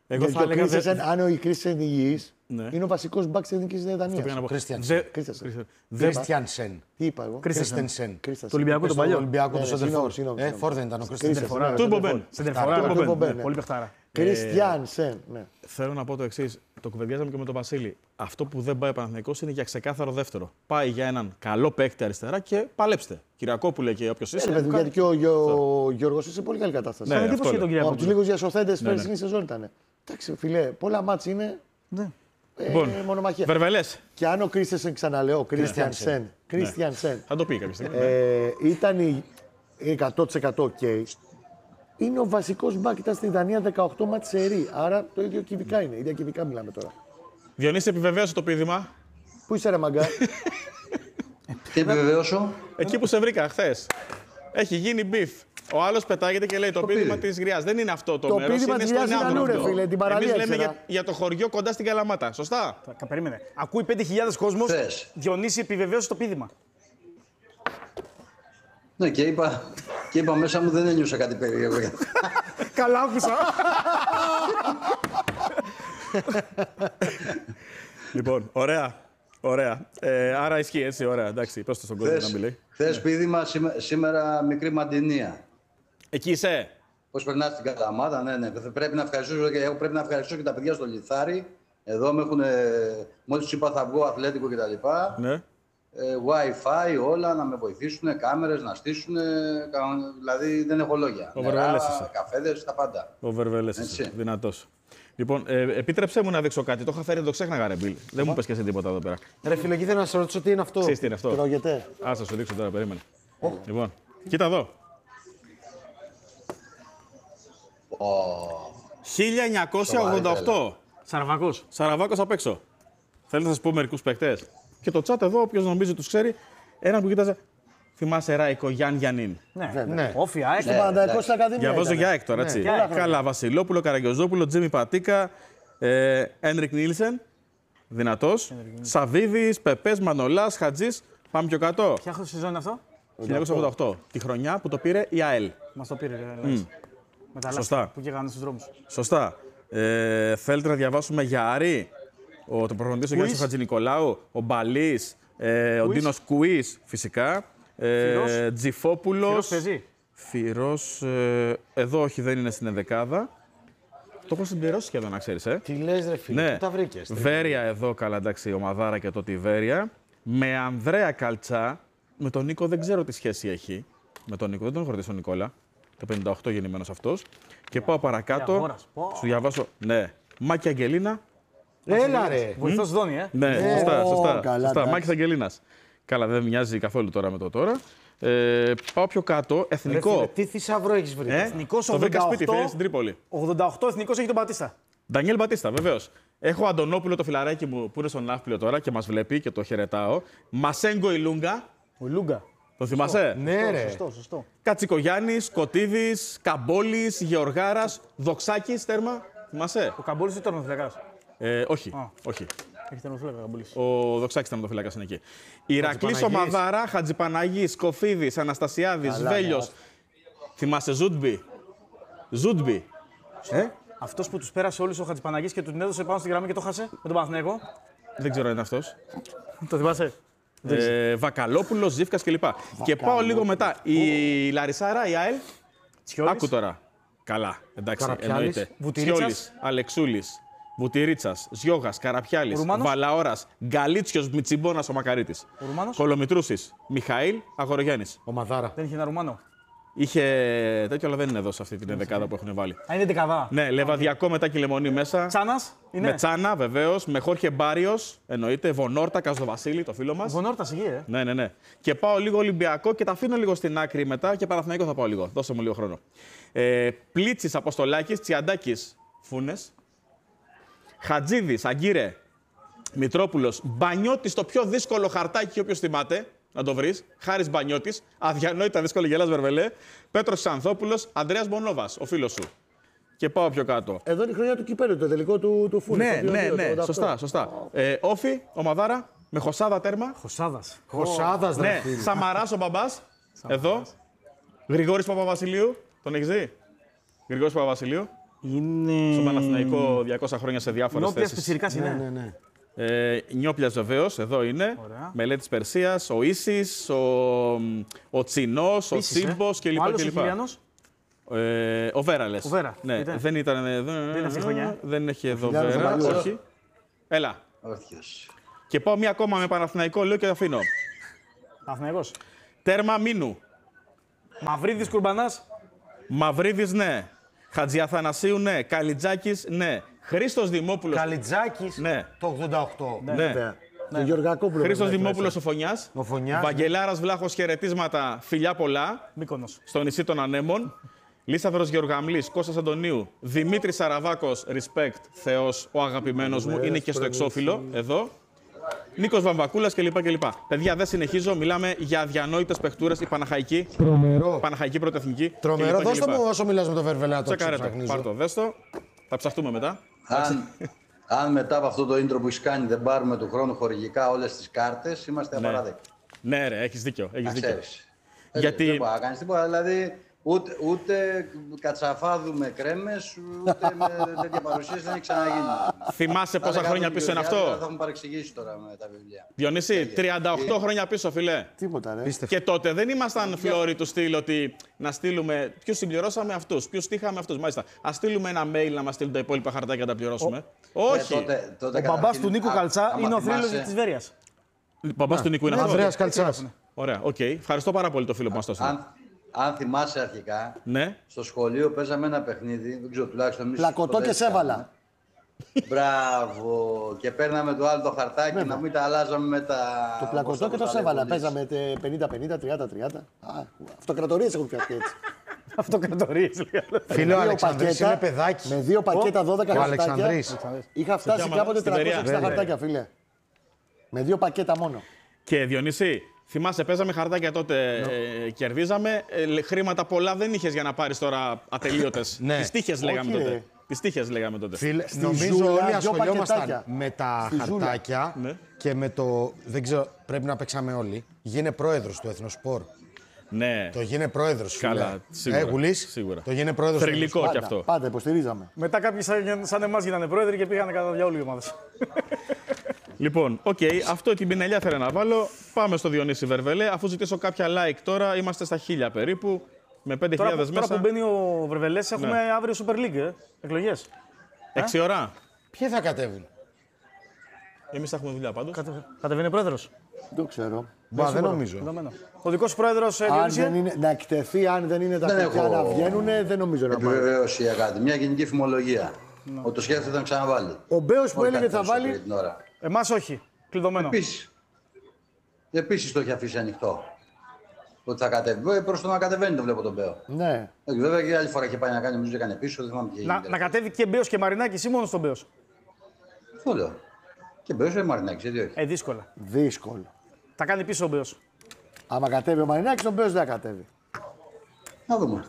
Εγώ θα έλεγα. Κρίστιανσεν, αν ο Κρίστιανσεν είναι υγιής, Ναι. είναι ο βασικός μπακ της Εθνικής Δανίας. Κρίστιανσεν. Τι είπα εγώ. Κρίστενσεν. Το Ολυμπιακό το παλιό. Ολυμπιακό το Σέντερφορ. συγγνώμη, Ε, συγγνώμη. Φόρ δεν ήταν ο Κρίστενσεν. Τούρμπο Μπεν. Σεντερφορά. Μπεν, ναι. Πολύ παιχτάρα. Κρίστιανσεν, ναι. Θέλω να πω το εξής. Το κουβεντιάζαμε και με τον Βασίλη. Αυτό που δεν πάει ο Παναθηναϊκός είναι για ξεκάθαρο δεύτερο. Πάει για έναν καλό παίκτη αριστερά και παλέψτε. Κυριακόπουλε και όποιος Ε, είσαι. παιδί, γιατί και ο Γιο- ο Γιώργος είσαι σε πολύ καλή κατάσταση. Ναι, Σαν αυτό εντύπωση για τον λέω. Από Κυριακό. τους λίγους διασωθέντες Ναι, πέρσι ναι. σεζόν ήταν. Εντάξει, φιλέ, πολλά μάτς είναι Ναι. ε, Λοιπόν, μονομαχία. Βερβελές. Και αν ο Κρίστιανσεν, ξαναλέω, Κρίστιανσεν, Κρίστιανσεν, Θα το πει κάποια στιγμή. ε, ήταν η- εκατό τοις εκατό ok, είναι ο βασικός μπακ, ήταν στη Δανία δεκαοκτώ μάτς σερί. Άρα το ίδιο κυβικά είναι. Ίδια κυβικά μιλάμε τώρα. Διονύση, επιβεβαίωσε το πείδημα. Πού είσαι, ρε μαγκά. Τι επιβεβαιώσω. Εκεί που σε βρήκα χθες. Έχει γίνει μπιφ. Ο άλλος πετάγεται και λέει το, Το πείδημα πείδημα. της Γριάς. Δεν είναι αυτό το, Το μέρος, πείδημα είναι της στον Γριάς είναι Άδωνο αλλού, ρε αυτό. φίλε, την παραλία Εμείς λέμε ήξερα. για, για το χωριό κοντά στην Καλαμάτα. Σωστά. Κα- Περίμενε. Ακούει πέντε χιλιάδες κόσμος. Θες. Διονύση επιβεβαίωσε το πείδημα. Ναι, και είπα, και είπα μέσα μου δεν ένιωσα κάτι περίεργο. Καλά άκουσα. Λοιπόν, ωραία. Ωραία. Ε, άρα ισχύει έτσι, ωραία. Εντάξει, πες το στον κόσμο να μιλεί. Χθες πείδημα, σήμε- σήμερα μικρή Μαντινία. Εκεί είσαι. Πώς περνάς την Καλαμάτα, ναι, ναι. Πρέπει να ευχαριστήσω και, εγώ πρέπει να ευχαριστήσω και τα παιδιά στο Λιθάρι. Εδώ με έχουν, μόλις τους είπα θα βγω αθλέτικο κτλ. Ναι. Ε, Wi-Fi, όλα να με βοηθήσουν, κάμερες να στήσουν. Δηλαδή δεν έχω λόγια. Ο Νερά, Βερβέλες είσαι. καφέδες, τα πάντα. Ο Βερβέλες Έτσι. είσαι. Δυνατός. Λοιπόν, ε, επίτρεψέ μου να δείξω κάτι. Το είχα φέρει, το ξέχναγα, ρε Μπίλ. Δεν μου πες και εσύ τίποτα εδώ πέρα. Ρε φίλε, εκεί θέλω να σε ρωτήσω τι είναι αυτό. Ξέρεις τι είναι αυτό. Τρώγεται. Α, θα σου δείξω τώρα, περίμενε. Λοιπόν, κοίτα εδώ. χίλια εννιακόσια ογδόντα οκτώ. Σαραβακός. Σαραβάκος απ' έξω. Θέλω να σας πω μερικούς παίκτες. Και το chat εδώ, όποιος νομίζει τους ξέρει, έναν που κοίταζε. Θυμάσαι Ράικο, Γιάν Γιαννίν. Ναι. Ναι. Όφι, ΑΕΚ. Στον Παναθηναϊκό στην Ακαδημία. Διαβάζω ήταν. για ΑΕΚ τώρα, έτσι. για ΑΕΚ. Καλά, Βασιλόπουλο, Καραγκιόζόπουλο, Τζίμι Πατίκα, ε, Ένρικ Νίλσεν, δυνατός. Σαβίδης, Πεπές, Μανολάς, Χατζής. Πάμε πιο κάτω. Ποια σεζόν είναι αυτό? χίλια εννιακόσια ογδόντα οκτώ. Τη χρονιά που το πήρε η ΑΕΛ. Μας το πήρε. ρε, λες. Με τα Σωστά. λάθη που καίγανε στους δρόμους. Σωστά. Ε, θέλετε να διαβάσουμε για Άρη. Ο το προπονητής ο Γιάννης Κουίς. Χατζηνικολάου, ο Μπαλής, ε, ο Ντίνος Κουίς φυσικά. Ε, Φυρός. Τζιφόπουλος. Φυρός παίζει. Φυρός, ε, εδώ όχι, δεν είναι στην ενδεκάδα. Το έχω συμπληρώσει σχεδόν, να ξέρεις, ε. Τι λες ρε φίλε, Ναι. πού τα βρήκες. Βέρεια εδώ, καλά εντάξει, ομαδάρα και το τη Βέρεια. Με Ανδρέα Καλτσά, με τον Νίκο δεν ξέρω τι σχέση έχει. Με τον Νίκο, δεν τον έχω ρωτήσει τον Νικόλα. Το πενήντα οκτώ γεννημένος αυτός. Και πάω παρακάτω. αγόρας. Πω. Σου διαβάσω. Ναι. Μάκη Αγγελίνα. Έλα ρε. Βοηθός Δόνη, ε. Ναι, σωστά, ω, σωστά. καλά, σωστά. εντάξει. Μάκης Αγγελίνας. Καλά, δεν μοιάζει καθόλου τώρα με το τώρα. Ε, πάω πιο κάτω. Ρε Εθνικό. φίλε, τι θησαυρό έχεις βρει. Ε, Εθνικός το βρήκα σπίτι, ογδόντα οκτώ. φίλε, στην Τρίπολη. ογδόντα οκτώ εθνικός έχει τον Πατίστα. Ντανιέλ Μπατίστα, βεβαίως. Έχω Αντωνόπουλο το φιλαράκι μου που είναι στον Ναύπλιο τώρα και μας βλέπει και το χαιρετάω. Μασέγκο Ηλούγκα. Ο Λούγκα. Το θυμάσαι? Ναι ρε. Σωστό, σωστό. Κατσικογιάννης, Κωτίδης, Καμπόλης, Γεωργάρας, Δοξάκης, τέρμα. Θυμάσαι? Ο Καμπόλης ή τερματοφυλακάς? Ε, όχι, Α. όχι. Έχει τερματοφυλάκα ο Καμπόλης. Ο Δοξάκης τερματοφυλάκας είναι εκεί. Ηρακλής Ομαδάρα, Χατζηπαναγής, Κοφίδης, Αναστασιάδης, Βέλιος. Θυμάσαι Ζούτμπι. Ζούτμπι. Ε? Αυτός που τους πέρασε όλους ο Χατζηπαναγής και του την έδωσε πάνω στη γραμμή και το χάσε με τον Παναθηναϊκό. Δεν ξέρω αν είναι αυτός. Το θυμάσαι? Ε, Βακαλόπουλος, Ζήφκας κλπ. Και πάω λίγο μετά. Η Λαρισάρα, η ΑΕΛ. Τσιόλης. Άκου τώρα. Καλά, εντάξει, Καραπιάλης, εννοείται. Βουτυρίτσας. Τσιόλης, Αλεξούλης, Βουτυρίτσας, Ζιώγας, Καραπιάλης, Ο Ρουμάνος. Βαλαώρας, Γκαλίτσιος, Μιτσιμπόνας, ο Μακαρίτης. Ο Ρουμάνος. Κολομητρούσης, Μιχαήλ, Αγορογιάννης. Ο Μαδάρα. Δεν είχε ένα Ρουμάνο. Είχε τέτοιο, αλλά δεν είναι εδώ σε αυτή την ενδεκάδα που έχουν βάλει. Α, είναι δεκαδά. Ναι, Λεβαδιακό μετά και Λεμονή μέσα. Τσάνας είναι. Με Τσάνα, βεβαίως. Με Χόρχε Μπάριος, εννοείται. Βονόρτα, Καζοβασίλη, το φίλο μας. Βονόρτας εκεί, ε. Ναι, ναι, ναι. Και πάω λίγο Ολυμπιακό και τα αφήνω λίγο στην άκρη μετά και Παναθηναϊκό θα πάω λίγο. Δώσε μου λίγο χρόνο. Ε, Πλίτσης, Αποστολάκης, Τσιαντάκης, Φούνες. Χατζίδης, Αγκύρε, Μητρόπουλος, Μπανιώτης, το πιο δύσκολο χαρτάκι, όποιος θυμάται, να το βρεις. Χάρης Μπανιώτης, αδιανόητα δύσκολο γελάς Βερβελέ. Πέτρος Ξανθόπουλος, Ανδρέας Μπονόβας, ο φίλος σου. Και πάω πιο κάτω. Εδώ είναι η χρονιά του κυπέλου, το τελικό του, του Φούνη. Ναι, το δύο δύο, ναι, το ναι, ογδόντα οκτώ. σωστά, σωστά. Ε, Όφη, Ομαδάρα, με Χωσάδα τέρμα. Χωσάδας. Χωσάδας ρε Ναι, φίλε. Σαμαράς ο μπαμπάς. Εδώ. Γρηγόρης Παπαβασιλείου. Τον έχεις δει? Γρηγόρης Παπαβασιλείου. Είναι... Στο Παναθηναϊκό διακόσια χρόνια σε διάφορες Νόπλιας θέσεις. Πιτσιρικάς είναι. Ναι, ναι. Ε, Νιόπλιας βεβαίως, εδώ είναι. Ωραία. Μελέτης Περσίας, ο Ίσης, ο, ο Τσινός, ο Ίσης, ε. Τσίμπος κλπ. Ο άλλος ο κλπ. Χιλιανός. Ε, ο Βέρα λες. Ο Βέρα, Ναι, ήταν. δεν ήταν. Δεν, Δεν είναι αυτή η χρονιά. Δεν έχει εδώ Χιλιάδες Βέρα. Βαλιός. Όχι. Έλα. Όρθιος. Και πάω μία ακόμα με Παναθηναϊκό, λέω και το αφήνω. Αθηναϊκός. Τέρμα Μίνου. Μαυρίδης Κουρμπανάς. Μαυρίδης, ναι. Χατζιαθανασίου, ναι. Καλιτζάκης, ναι. Χρήστος Δημόπουλος. Καλιτζάκης Ναι. το ογδόντα οκτώ. Ναι. Βέβαια. Το Γεωργακόπουλο. Χρήστος πρέπει να έχει Δημόπουλος ο Φωνιάς. Ο Φωνιάς. Βαγγελάρας Βλάχος, χαιρετίσματα, φιλιά πολλά. Μύκονος. Στο νησί των Ανέμων. Λίσαβρος Γεωργαμλής, Κώστας Αντωνίου, Δημήτρης Σαραβάκος, respect, Θεός, ο αγαπημένος μου, είναι και στο εξώφυλλο, εδώ. Νίκος Βαμβακούλας κλπ. κλπ. Παιδιά, δεν συνεχίζω, μιλάμε για αδιανόητες παιχτούρες, η Παναχαϊκή, Τρομερό. Παναχαϊκή πρωτεθνική. Τρομερό. κλπ. Δώσ' το κλπ. μου όσο μιλάς με το Βερβελά το Τσεκάρε το, ξεψαχνίζω. πάρ' το, δες το. Θα ψαχτούμε μετά. Αν, αν μετά από αυτό το intro που έχει κάνει δεν πάρουμε του χρόνου χορηγικά όλες τις κάρτες, είμαστε απαράδεκτοι. Ναι, ρε, έχεις δίκιο. Έχεις Να δίκιο. ξέρεις. Γιατί- Δεν μπορεί να κάνεις τίποτα. Δηλαδή, ούτε, ούτε κατσαφάδου με κρέμες, ούτε με τέτοια παρουσίαση δεν έχει ξαναγίνει. Θυμάσαι πόσα χρόνια πίσω είναι Θα αυτό. μου παρεξηγήσει τώρα με τα βιβλία. Διονύση, τριάντα οκτώ χρόνια πίσω, φιλέ. Τίποτα, ρε. Και τότε δεν ήμασταν φλόροι του στυλ ότι να στείλουμε. Ποιου συμπληρώσαμε αυτού, ποιου τύχαμε αυτού. Μάλιστα. Α στείλουμε ένα mail να μα στείλουν τα υπόλοιπα χαρτάκια να τα πληρώσουμε. Όχι. Ε, τότε, τότε Ο μπαμπάς καταρχήν, του Νίκου α- Καλτσά άμα είναι ο θυμάσαι- θρύλος της Βέρειας. Ο μπαμπάς του Νίκου είναι αυτό. Ανδρέας Καλτσάς. Ωραία, οκ. Ευχαριστώ πάρα πολύ το φίλο που μα το έστειλε. Αν, αν θυμάσαι αρχικά, Ναι. στο σχολείο παίζαμε ένα παιχνίδι, δεν ξέρω τουλάχιστον εμείς Πλακωτό ποτέ και δεν κάναμε. σέβαλα. Μπράβο. Και παίρναμε το άλλο το χαρτάκι να μην τα αλλάζαμε με τα. Το πλακωτό και το σέβαλα. Παίζαμε πενήντα πενήντα, τριάντα τριάντα. Αυτοκρατορίες έχουν φτιαχτεί έτσι. Αυτοκρατορίες, λέει. Φίλε, ο Δύο Αλεξανδρής πακέτα, είναι παιδάκι. Με δύο πακέτα δώδεκα Ο χαρτάκια. Αλεξανδρής. Είχα φτάσει ποια κάποτε στην Βερία. τριακόσια εξήντα χαρτάκια, φίλε. Με δύο πακέτα μόνο. Και Διονύση, θυμάσαι, παίζαμε χαρτάκια τότε, ε, κερδίζαμε. Ε, χρήματα πολλά δεν είχε για να πάρει τώρα ατελείωτε. Ναι. Τι τύχε λέγαμε Όχι, τότε. ρε. Τι τύχε λέγαμε τότε. Φίλε, Στη νομίζω ζούλα, όλοι δυο ασχολιόμασταν πακετάκια. με τα Στη ζούλα. χαρτάκια Ναι. και με το. Δεν ξέρω, πρέπει να παίξαμε όλοι. Γίνε πρόεδρος του Εθνοσπορ. Ναι. Το γίνε πρόεδρος. φίλε. Καλά, σίγουρα, Ε, Γουλής, σίγουρα. Το γίνε πρόεδρος. του Θρυλικό κι Πάντα, αυτό. πάντα υποστηρίζαμε. Μετά κάποιοι σαν, σαν εμάς γίνανε πρόεδροι και πήγανε κατά διαόλου οι ομάδες. Λοιπόν, οκ, αυτό την πινελιά θέλω να βάλω. Πάμε στο Διονύση Βερβελέ. Αφού ζητήσω κάποια like τώρα, είμαστε στα χίλια περίπου. Με πέντε Τώρα, χιλιάδες τώρα μέσα. που μπαίνει ο Βρεβελές έχουμε Ναι. αύριο Super League, ε, εκλογές. Έξι ώρα. Ποιοι θα κατέβουν. Εμείς θα έχουμε δουλειά πάντως. Κατε, κατεβαίνει πρόεδρος. Δεν ξέρω. Μπα, δεν νομίζω. Δεδομένο. Ο δικός σου πρόεδρος, ε, Αν Διονύση, δεν είναι, να εκτεθεί, αν δεν είναι τα Δεν παιδιά έχω να βγαίνουν, δεν νομίζω να πάει. Επιβεβαίωση για κάτι. Μια γενική φημολογία. Ότι το σκέφτεται να ξαναβάλει. Ο Μπέος που Όχι έλεγε κάτι θα περισσότερο βάλει. για την ώρα. εμάς όχι. Κλειδωμένο. Επίσης. Επίσης το έχει αφήσει ανοιχτό. Ότι θα κατεβεί. Προς το να κατεβαίνει το βλέπω τον Μπέο. Ναι. Όχι, βέβαια και άλλη φορά είχε πάει να κάνει, νομίζω έκανε πίσω. Δεν θυμάμαι τι Να, έγινε. να κατέβει και Μπέος και Μαρινάκης ή μόνο στον Μπέος. Αυτό λέω. Και Μπέος ή Μαρινάκης, γιατί όχι. Ε, δύσκολα. Δύσκολο. Θα κάνει πίσω ο Μπέος. Άμα κατέβει ο Μαρινάκης, ο Μπέος δεν θα κατέβει. Να δούμε.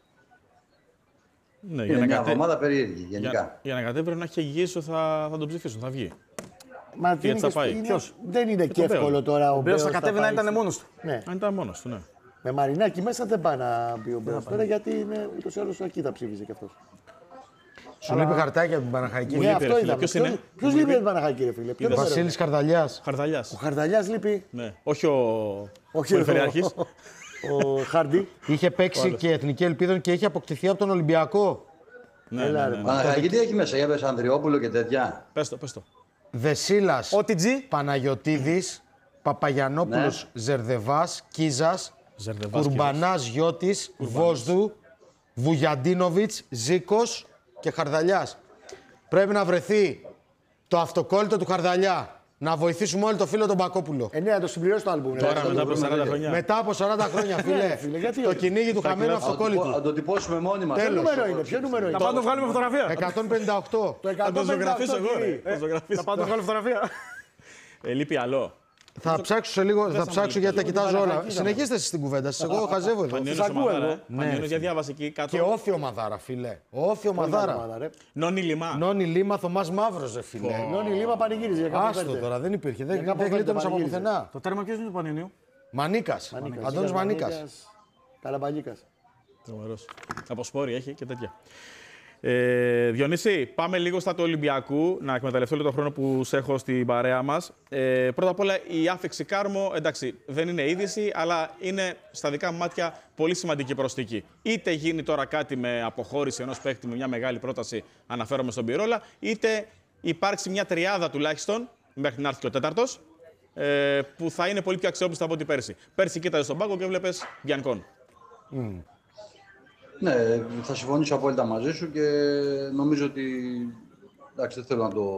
Ναι, για Είναι να, μια κατε... εβδομάδα περίεργη γενικά. για... για να κατέβει πρέπει να έχει εγγύηση ότι θα... θα τον ψηφίσουν, θα βγει. Μα τι έτσι θα πάει. είναι- Ποιος? Δεν είναι και τον Μπέο. εύκολο τώρα ο Ο Μπέος θα Μπέος κατέβει να πάει ήταν στη- μόνος του. Ναι. Αν ήταν μόνος του, ναι. Με Μαρινάκη μέσα δεν πάει να μπει ο Μπέος τώρα γιατί είναι ούτως ή άλλως εκεί θα ψήφιζε κι αυτός. Σου λείπει χαρτάκι από την Παναχαϊκή. Ναι, λείπει, αυτό ρε φίλε. είδαμε. Ποιος Ποιος- είναι? Ποιος λείπει από την Παναχαϊκή, ρε φίλε. Ποιος δεν Βασίλης Καρδαλιάς. Χαρδαλιάς. Ο Χαρδαλιάς λείπει. Ναι. Όχι ο, Όχι ο ο- Περιφερειάρχης. Ο Χάρντι. Είχε παίξει και Εθνική Ελπίδων και είχε αποκτηθεί από τον Ολυμπιακό. ναι, Έλα, ναι, ρε, ναι. μα. Παναχαϊκή τι έχει μέσα, για πες Ανδριόπουλο και τέτοια. Πες το, πες το. Δεσίλας, Ο τι τζι. Παναγιωτίδης, Παπαγιανόπουλος, Ζερδεβάς, Κίζας, Ζερδεβάς, Κουρμπανάς, Γιώτης, Βόσδου, Βουγιαντίνοβιτς, Ζήκος και Χαρδαλιάς. Πρέπει να βρεθεί το αυτοκόλλητο του Χαρδαλιά. Να βοηθήσουμε όλοι το φίλο τον Μπακόπουλο. Ε, ναι, να το συμπληρώσει το άλμπουμ. ρε. Τώρα Θα μετά το από βρούμε. σαράντα χρόνια. Μετά από σαράντα χρόνια, φίλε, φίλε, γιατί το όχι. κυνήγι του χαμένου Να το, αυτοκόλλητου. να το τυπώσουμε μόνοι μας. Ποιο Τέλος. νούμερο είναι, ποιο νούμερο είναι. Να πάμε να το βγάλουμε φωτογραφία. εκατόν πενήντα οκτώ. Το Θα το εκατόν πενήντα οκτώ, ζωγραφίσω εγώ, ρε. κύριε. Θα το ζωγραφίσω. Να πάμε να το βγάλουμε φωτογραφία. Ε, λείπει άλλο. Θα ψάξω σε λίγο, θα σαν ψάξω πολύ γιατί τα λίγο. κοιτάζω όλα. Παναχαϊκή Συνεχίστε εσείς την κουβέντα σας, εγώ χαζεύω εδώ. Πανιόνιος ακούω ομαδάρα. εγώ. ε. Πανιόνιος για διάβαση εκεί κάτω. Και όφιο Μαδάρα, φίλε. Όφιο Μαδάρα. Ομάδα, ρε. Νόνι Λιμά. Νόνι Λίμα, Θωμάς Μαύρος, ρε φίλε. Νόνι Λίμα πανηγύριζε για κάπου Άστο πέντε. τώρα, δεν υπήρχε. Δεν, Για κάπου δεν πέντε γλίτωνες από πανηγύριζε. πουθενά. Το τέρμα ποιος είναι του Πανιωνίου. Μανίκας. Μανίκας, Αντώνης Μανίκας, Μανίκας. Καλαμπαγίκας. Τρομερός. Από σπόρι έχει και τέτοια. Ε, Διονύση, πάμε λίγο στα του Ολυμπιακού, να εκμεταλλευτώ λίγο τον χρόνο που σε έχω στην παρέα μας. Ε, πρώτα απ' όλα, η άφηξη Κάρμο, εντάξει, δεν είναι είδηση, αλλά είναι στα δικά μου μάτια πολύ σημαντική προσθήκη. Είτε γίνει τώρα κάτι με αποχώρηση ενός παίκτη με μια μεγάλη πρόταση, αναφέρομαι στον Πυρόλα, είτε υπάρξει μια τριάδα τουλάχιστον, μέχρι να έρθει και ο τέταρτος, ε, που θα είναι πολύ πιο αξιόπιστα από ό,τι πέρσι. Πέρσι κοίταζε στον πάγκο και βλέπεις Μπιανκόν. Mm. Ναι, θα συμφωνήσω απόλυτα μαζί σου και νομίζω ότι. Εντάξει, δεν θέλω να το,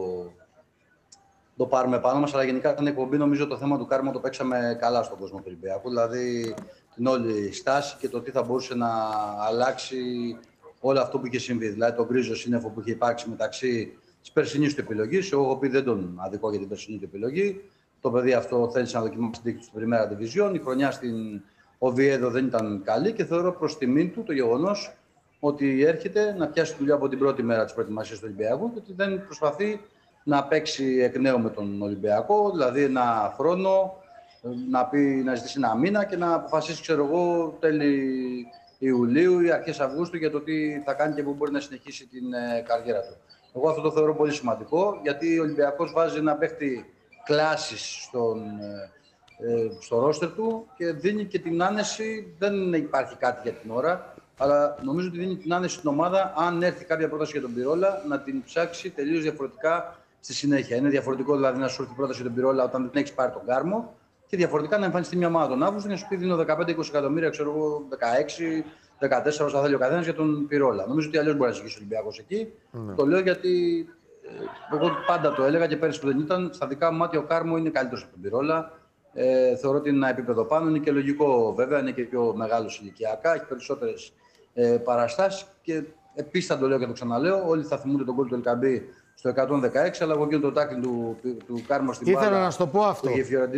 το πάρουμε πάνω μας, αλλά γενικά την εκπομπή νομίζω το θέμα του Κάρμο το παίξαμε καλά στον κόσμο του Ολυμπιακού. Δηλαδή την όλη στάση και το τι θα μπορούσε να αλλάξει όλο αυτό που είχε συμβεί. Δηλαδή τον γκρίζο σύννεφο που είχε υπάρξει μεταξύ της περσινής του επιλογής. Εγώ έχω πει δεν τον αδικό για την περσινή του επιλογή. Το παιδί αυτό θέλησε να δοκιμάσει την τύχη του στην Πριμέρα Division. Η χρονιά στην Οβιέδο δεν ήταν καλή και θεωρώ προς τιμήν του το γεγονός ότι έρχεται να πιάσει δουλειά από την πρώτη μέρα της προετοιμασίας του Ολυμπιακού και ότι δεν προσπαθεί να παίξει εκ νέου με τον Ολυμπιακό, δηλαδή ένα χρόνο, να, πει, να ζητήσει ένα μήνα και να αποφασίσει, ξέρω εγώ, τέλη Ιουλίου ή αρχές Αυγούστου για το τι θα κάνει και πού μπορεί να συνεχίσει την ε, καριέρα του. Εγώ αυτό το θεωρώ πολύ σημαντικό, γιατί ο Ολυμπιακός βάζει ένα παίχτη κλάσης στον. Ε, στο ρόστερ του και δίνει και την άνεση, δεν υπάρχει κάτι για την ώρα, αλλά νομίζω ότι δίνει την άνεση στην ομάδα, αν έρθει κάποια πρόταση για τον Πυρόλα, να την ψάξει τελείως διαφορετικά στη συνέχεια. Είναι διαφορετικό δηλαδή να σου έρθει πρόταση για τον Πυρόλα όταν δεν έχει πάρει τον Κάρμο και διαφορετικά να εμφανιστεί μια ομάδα τον Αύγουστο και να σου πει δίνω δεκαπέντε είκοσι εκατομμύρια, ξέρω εγώ, δεκαέξι δεκατέσσερα όσα θέλει ο καθένας για τον Πυρόλα. Νομίζω ότι αλλιώς μπορεί να ζητήσει ο Ολυμπιακός εκεί. Mm. Το λέω γιατί ε, εγώ πάντα το έλεγα και πέρυσι που δεν ήταν, στα δικά μου μάτια ο Κάρμο είναι καλύτερος από τον Πυρόλα. Ε, θεωρώ ότι είναι ένα επίπεδο πάνω, είναι και λογικό βέβαια, είναι και πιο μεγάλος ηλικιακά, έχει περισσότερες ε, παραστάσεις και επίσης θα το λέω και το ξαναλέω, όλοι θα θυμούνται τον γκολ του Ελκαμπή στο εκατόν δεκαέξι, αλλά εγώ και το τάκλινγκ του, του, του Κάρμο στην Ήθελα μπάλα. Ήθελα να σου το πω αυτό.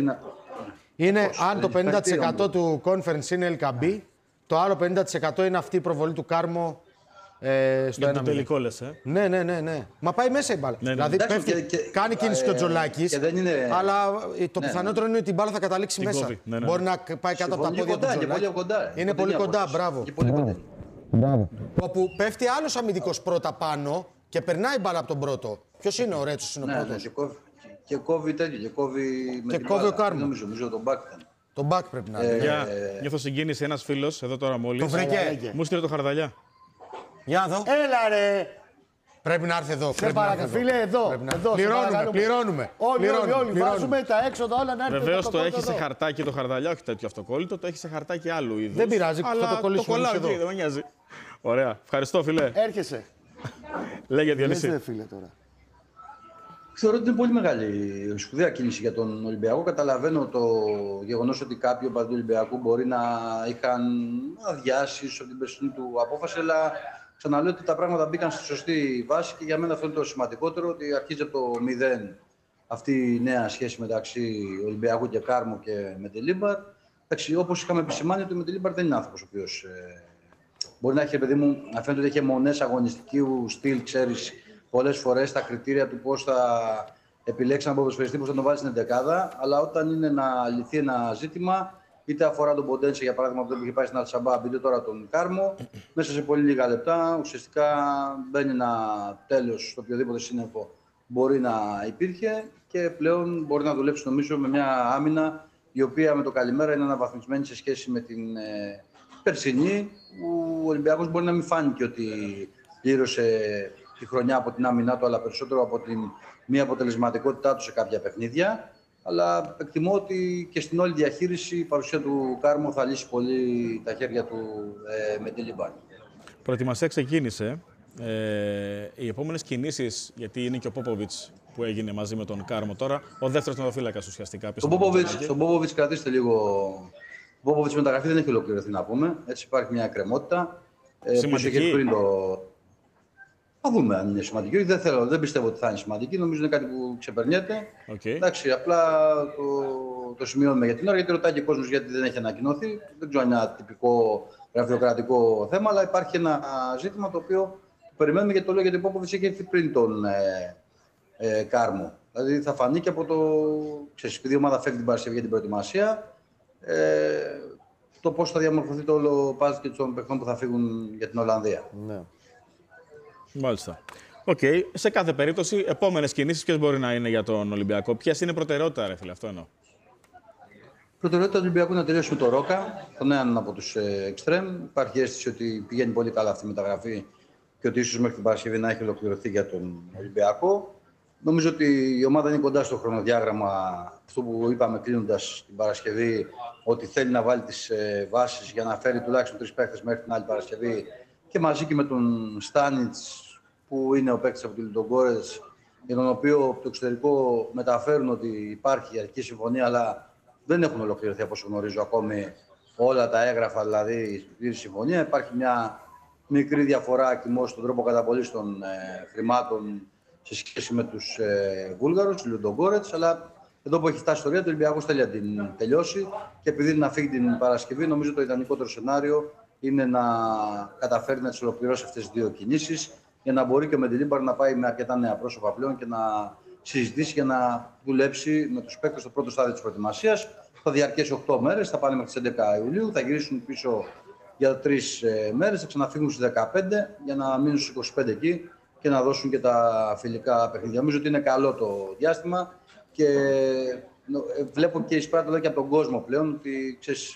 Είναι, Πώς, αν το πενήντα τοις εκατό του conference είναι Ελκαμπή, το άλλο πενήντα τοις εκατό είναι αυτή η προβολή του Κάρμο ε, στο ένα μηδέν. Τελικό λες, ε. Ναι, ναι, ναι, ναι. Μα πάει μέσα η μπάλα. Ναι, ναι. Δηλαδή εντάξει, πέφτει, και, και, κάνει κίνηση ε, και ο Τζολάκης, είναι... αλλά το ναι, πιθανότερο ναι. είναι ότι η μπάλα θα καταλήξει την μέσα. Ναι, ναι. Μπορεί να πάει κάτω από τα πόδια του Τζολάκη. Είναι πολύ κοντά, μπράβο. Μπράβο. Όπου πέφτει άλλος αμυντικός πρώτα πάνω και περνάει η μπάλα από τον πρώτο. Ποιος είναι ο Ρέτσος, είναι ο πρώτος. Και κόβει τέτοιο, και κόβει με την μπάλα. Και κόβει ο Κάρμο. Νομίζω τον μπακ ήταν. Τον μπακ πρέπει να είναι. Νιώθω συγκίνηση, ένας φίλος εδώ τώρα μόλις. Το βρήκε. Μου στείλε το Χαρδαλιά. Για να δω. Έλα ρε! Πρέπει να έρθει εδώ. Σε παρακαλώ, φίλε, εδώ. εδώ πληρώνουμε, πληρώνουμε. Όλοι, πληρώνουμε, όλοι, όλοι. Βάζουμε τα έξοδα όλα να έρθει. Βεβαίως το, το έχει σε χαρτάκι το Χαρδαλιά, όχι τέτοιο αυτοκόλλητο, το έχει σε χαρτάκι άλλου είδους. Δεν πειράζει, αλλά θα το κολλήσουμε το εδώ. Εκεί, δεν με νοιάζει. Ωραία. Ευχαριστώ, φίλε. Έρχεσαι. Λέγε Διονύση. Λες, φίλε, τώρα. Θεωρώ ότι είναι πολύ μεγάλη σπουδαία κίνηση για τον Ολυμπιακό. Καταλαβαίνω το γεγονός ότι κάποιοι οπαδοί του Ολυμπιακού μπορεί να είχαν αδειάσει από την περσινή του απόφαση, αλλά ξαναλέω ότι τα πράγματα μπήκαν στη σωστή βάση και για μένα αυτό είναι το σημαντικότερο, ότι αρχίζει από το μηδέν αυτή η νέα σχέση μεταξύ Ολυμπιακού και Κάρμο και Μεντελίμπαρ. Όπως είχαμε επισημάνει, ότι ο Μεντελίμπαρ δεν είναι άνθρωπος ο οποίος ε, μπορεί να έχει, παιδί μου, να φαίνεται ότι έχει αιμονές αγωνιστικού στυλ, ξέρεις, πολλές φορές τα κριτήρια του πώς θα επιλέξει έναν ποδοσφαιριστή, πώς θα τον βάλει στην εντεκάδα, αλλά όταν είναι να λυθεί ένα ζήτημα, είτε αφορά τον Ποντένσε για παράδειγμα που είχε πάει στην Αλσαμπάμπ, είτε τώρα τον Κάρμο, μέσα σε πολύ λίγα λεπτά ουσιαστικά μπαίνει ένα τέλος στο οποιοδήποτε σύννεφο μπορεί να υπήρχε και πλέον μπορεί να δουλέψει νομίζω με μια άμυνα η οποία με το καλημέρα είναι αναβαθμισμένη σε σχέση με την ε, περσινή, που ο Ολυμπιακός μπορεί να μην φάνηκε ότι πλήρωσε τη χρονιά από την άμυνά του, αλλά περισσότερο από την μη αποτελεσματικότητά του σε κάποια παιχνίδια. Αλλά εκτιμώ ότι και στην όλη διαχείριση η παρουσία του Κάρμο θα λύσει πολύ τα χέρια του ε, με τη Λιμπάν. Προετοιμασία ξεκίνησε. Ε, οι επόμενες κινήσεις, γιατί είναι και ο Πόποβιτς που έγινε μαζί με τον Κάρμο τώρα, ο δεύτερος τερματοφύλακας ουσιαστικά. Τον Πόποβιτς κρατήστε λίγο. Ο Πόποβιτς μεταγραφή δεν έχει ολοκληρωθεί να πούμε. Έτσι υπάρχει μια εκκρεμότητα. Σημαντική. Ε, πριν το... Θα δούμε αν είναι σημαντική. Δεν, θέλω, δεν πιστεύω ότι θα είναι σημαντική. Νομίζω είναι κάτι που ξεπερνιέται. Okay. Εντάξει, απλά το, το σημειώνουμε για την ώρα, γιατί ρωτάει και ο κόσμος γιατί δεν έχει ανακοινωθεί. Δεν ξέρω αν είναι ένα τυπικό γραφειοκρατικό θέμα, αλλά υπάρχει ένα ζήτημα το οποίο περιμένουμε, γιατί το λέω γιατί ο Πόποβιτς έχει έρθει πριν τον ε, ε, Κάρμο. Δηλαδή θα φανεί και από το. Ξέρεις, επειδή η ομάδα φεύγει την Παρασκευή για την προετοιμασία, ε, το πώς θα διαμορφωθεί το όλο μπάσκετ των παιχτών που θα φύγουν για την Ολλανδία. Ναι. Μάλιστα. Οκ. Okay. Σε κάθε περίπτωση, επόμενες κινήσεις ποιες μπορεί να είναι για τον Ολυμπιακό? Ποιες είναι η προτεραιότητα, ρε φίλε, αυτό εννοώ. Η προτεραιότητα του Ολυμπιακού είναι να τελειώσει με τον Ρόκα, τον έναν από τους εξτρέμ. Υπάρχει αίσθηση ότι πηγαίνει πολύ καλά αυτή η μεταγραφή και ότι ίσως μέχρι την Παρασκευή να έχει ολοκληρωθεί για τον Ολυμπιακό. Νομίζω ότι η ομάδα είναι κοντά στο χρονοδιάγραμμα, αυτό που είπαμε κλείνοντας την Παρασκευή, ότι θέλει να βάλει τις βάσεις για να φέρει τουλάχιστον τρεις παίκτες μέχρι την άλλη Παρασκευή και μαζί και με τον Στάνιτς, που είναι ο παίκτης από τη Λουντογκόρετς, για τον οποίο από το εξωτερικό μεταφέρουν ότι υπάρχει η αρχική συμφωνία, αλλά δεν έχουν ολοκληρωθεί από όσο γνωρίζω ακόμη όλα τα έγγραφα, δηλαδή η συμφωνία. Υπάρχει μια μικρή διαφορά κοιμός στον τρόπο καταβολής των ε, χρημάτων σε σχέση με τους ε, Βούλγαρους, Λουντογκόρετς, αλλά εδώ που έχει φτάσει η ιστορία, το Ολυμπιακός θέλει να την τελειώσει και επειδή να φύγει την Παρασκευή, νομίζω το ιδανικότερο σενάριο είναι να καταφέρει να τις ολοκληρώσει αυτές τις δύο κινήσεις, για να μπορεί και ο Μεντιλίμπαρ να πάει με αρκετά νέα πρόσωπα πλέον και να συζητήσει και να δουλέψει με τους παίκτες στο πρώτο στάδιο της προετοιμασίας. Θα διαρκέσει οκτώ μέρες, θα πάνε μέχρι τις έντεκα Ιουλίου, θα γυρίσουν πίσω για τρεις μέρες, θα ξαναφύγουν στις δεκαπέντε για να μείνουν στις είκοσι πέντε εκεί και να δώσουν και τα φιλικά παιχνίδια. Νομίζω ότι είναι καλό το διάστημα και βλέπω και εισπράττω εδώ και από τον κόσμο πλέον ότι ξέρεις,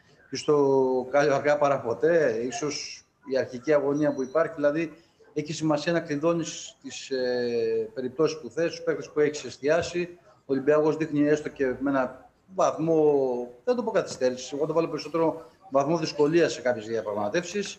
στο κάλλιο αργά παρά ποτέ, ίσως η αρχική αγωνία που υπάρχει, δηλαδή έχει σημασία να κλειδώνεις τις ε, περιπτώσεις που θες, τους παίκτες που έχεις εστιάσει. Ο Ολυμπιακός δείχνει έστω και με ένα βαθμό, δεν το πω καθυστέρηση, εγώ το βάλω περισσότερο βαθμό δυσκολίας σε κάποιες διαπραγματεύσεις,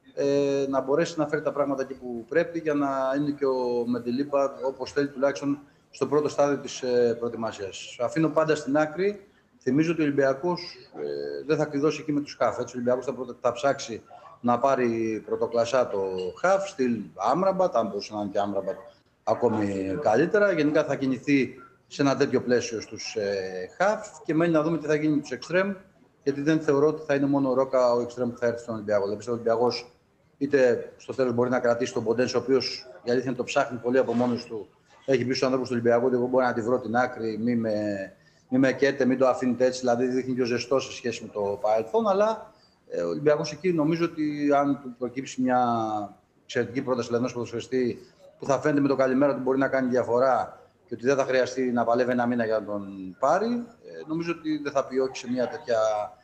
ε, να μπορέσει να φέρει τα πράγματα εκεί που πρέπει για να είναι και ο Μεντιλίμπαρ όπως θέλει τουλάχιστον στο πρώτο στάδιο της ε, προετοιμασίας. Αφήνω πάντα στην άκρη, θυμίζω ότι ο Ολυμπιακός ε, δεν θα κλειδώσει εκεί με τους χαφ. Έτσι, ο Ολυμπιακός θα, πρώτα, θα ψάξει να πάρει πρωτοκλασσά το χαφ, στυλ Άμραμπατ, αν μπορούσε να είναι και Άμραμπατ ακόμη καλύτερα. Γενικά θα κινηθεί σε ένα τέτοιο πλαίσιο στους ε, χαφ και μένει να δούμε τι θα γίνει με τους εξτρέμ, γιατί δεν θεωρώ ότι θα είναι μόνο ο Ρόκα ο εξτρέμ που θα έρθει στον Ολυμπιακό. Δηλαδή, πιστεύω ότι ο Ολυμπιακός είτε στο τέλος μπορεί να κρατήσει τον Ποντένς, ο οποίος η αλήθεια είναι το ψάχνει πολύ από μόνος του. Έχει πει στους ανθρώπους του Ολυμπιακού ότι εγώ μπορώ να τη βρω την άκρη, μη με, μη με καίτε, μην το αφήνετε έτσι, δηλαδή δείχνει πιο ζεστό σε σχέση με το παρελθόν, αλλά ο Ολυμπιακός εκεί νομίζω ότι αν του προκύψει μια εξαιρετική πρόταση ενός ποδοσφαιριστή που θα φαίνεται με το καλημέρα του μπορεί να κάνει διαφορά και ότι δεν θα χρειαστεί να παλεύει ένα μήνα για να τον πάρει, νομίζω ότι δεν θα πει όχι σε μια τέτοια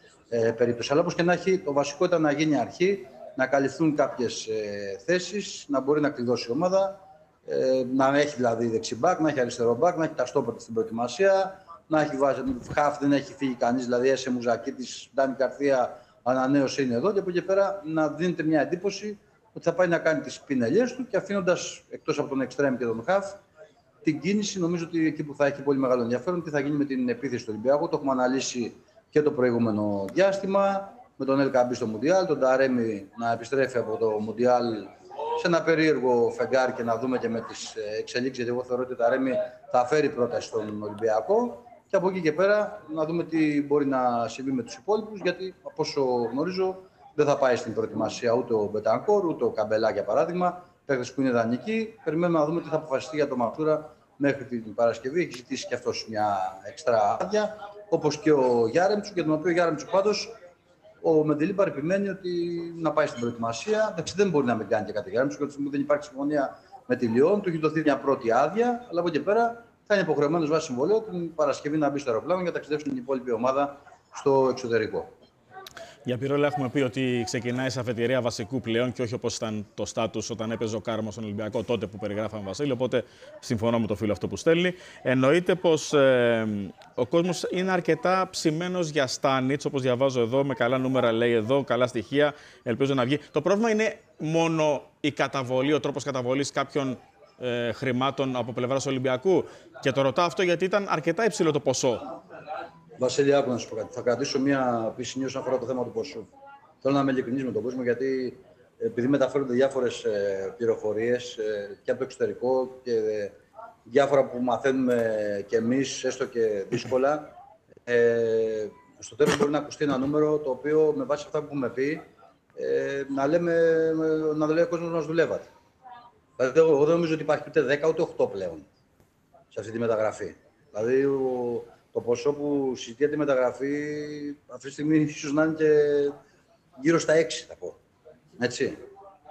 ε, περίπτωση. Αλλά όπως και να έχει, το βασικό ήταν να γίνει αρχή, να καλυφθούν κάποιες ε, θέσεις, να μπορεί να κλειδώσει η ομάδα, ε, να έχει δηλαδή δεξιμπάκ, να έχει αριστερό μπάκ, να έχει τα στόπερ στην προετοιμασία, να έχει βάζει χαφ, δεν έχει φύγει κανείς, δηλαδή Έσε Μουζακίτης, Ντάνι Καρθία, ανανέωση είναι εδώ και από εκεί πέρα να δίνεται μια εντύπωση ότι θα πάει να κάνει τις πινελιές του και αφήνοντας εκτός από τον εξτρέμ και τον χαφ την κίνηση, νομίζω ότι εκεί που θα έχει πολύ μεγάλο ενδιαφέρον τι θα γίνει με την επίθεση του Ολυμπιακού. Το έχουμε αναλύσει και το προηγούμενο διάστημα με τον Ελκαμπή στο Μουντιάλ, τον Ταρέμι να επιστρέφει από το Μουντιάλ σε ένα περίεργο φεγγάρι και να δούμε και με τις εξελίξεις, γιατί εγώ θεωρώ ότι ο Ταρέμι θα φέρει πρόταση στον Ολυμπιακό. Και από εκεί και πέρα να δούμε τι μπορεί να συμβεί με τους υπόλοιπους, γιατί από όσο γνωρίζω δεν θα πάει στην προετοιμασία ούτε ο Μπετανκόρ ούτε ο Καμπελά για παράδειγμα, παίκτες που είναι δανεικοί. Περιμένουμε να δούμε τι θα αποφασιστεί για τον Μαρτούρα μέχρι την Παρασκευή. Έχει ζητήσει και αυτός μια εξτρά άδεια, όπως και ο Γιάρεμτσου, για τον οποίο ο Γιάρεμτσου πάντως ο Μεντιλίμπαρ επιμένει ότι να πάει στην προετοιμασία. Εντάξει, δεν μπορεί να μην κάνει και κάτι Γιάρεμτσου, γιατί δεν υπάρχει συμφωνία με τη Λιόν, του έχει δοθεί μια πρώτη άδεια, αλλά από εκεί πέρα θα είναι υποχρεωμένος βάσει συμβολέου την Παρασκευή να μπει στο αεροπλάνο για να ταξιδέψουν την υπόλοιπη ομάδα στο εξωτερικό. Για Πυρόλα έχουμε πει ότι ξεκινάει σε αφετηρία βασικού πλέον και όχι όπως ήταν το στάτους όταν έπαιζε ο Κάρμος στον Ολυμπιακό τότε που περιγράφαμε Βασίλη. Οπότε συμφωνώ με το φίλο αυτό που στέλνει. Εννοείται πως ε, ο κόσμος είναι αρκετά ψημένος για Στάνιτς, όπως διαβάζω εδώ, με καλά νούμερα λέει εδώ, καλά στοιχεία. Ελπίζω να βγει. Το πρόβλημα είναι μόνο η καταβολή, ο τρόπος καταβολής κάποιων ε, χρημάτων από πλευράς Ολυμπιακού. Και το ρωτάω αυτό γιατί ήταν αρκετά υψηλό το ποσό. Βασίλη, άκου να σου πω κάτι. Θα κρατήσω μια πισινή όσον αφορά το θέμα του ποσού. Θέλω να είμαι ειλικρινής με τον κόσμο, γιατί επειδή μεταφέρονται διάφορες ε, πληροφορίες ε, και από το εξωτερικό και ε, διάφορα που μαθαίνουμε κι εμείς, έστω και δύσκολα, ε, στο τέλος μπορεί να ακουστεί ένα νούμερο το οποίο με βάση αυτά που έχουμε πει ε, να, λέμε, να λέει ο κόσμος να μας δουλεύατε. Δηλαδή, εγώ δεν νομίζω ότι υπάρχει ούτε δέκα ούτε οκτώ πλέον σε αυτή τη μεταγραφή. Δηλαδή, ο, το ποσό που συζητιέται η μεταγραφή αυτή τη στιγμή ίσως να είναι και γύρω στα έξι, θα πω. Έτσι.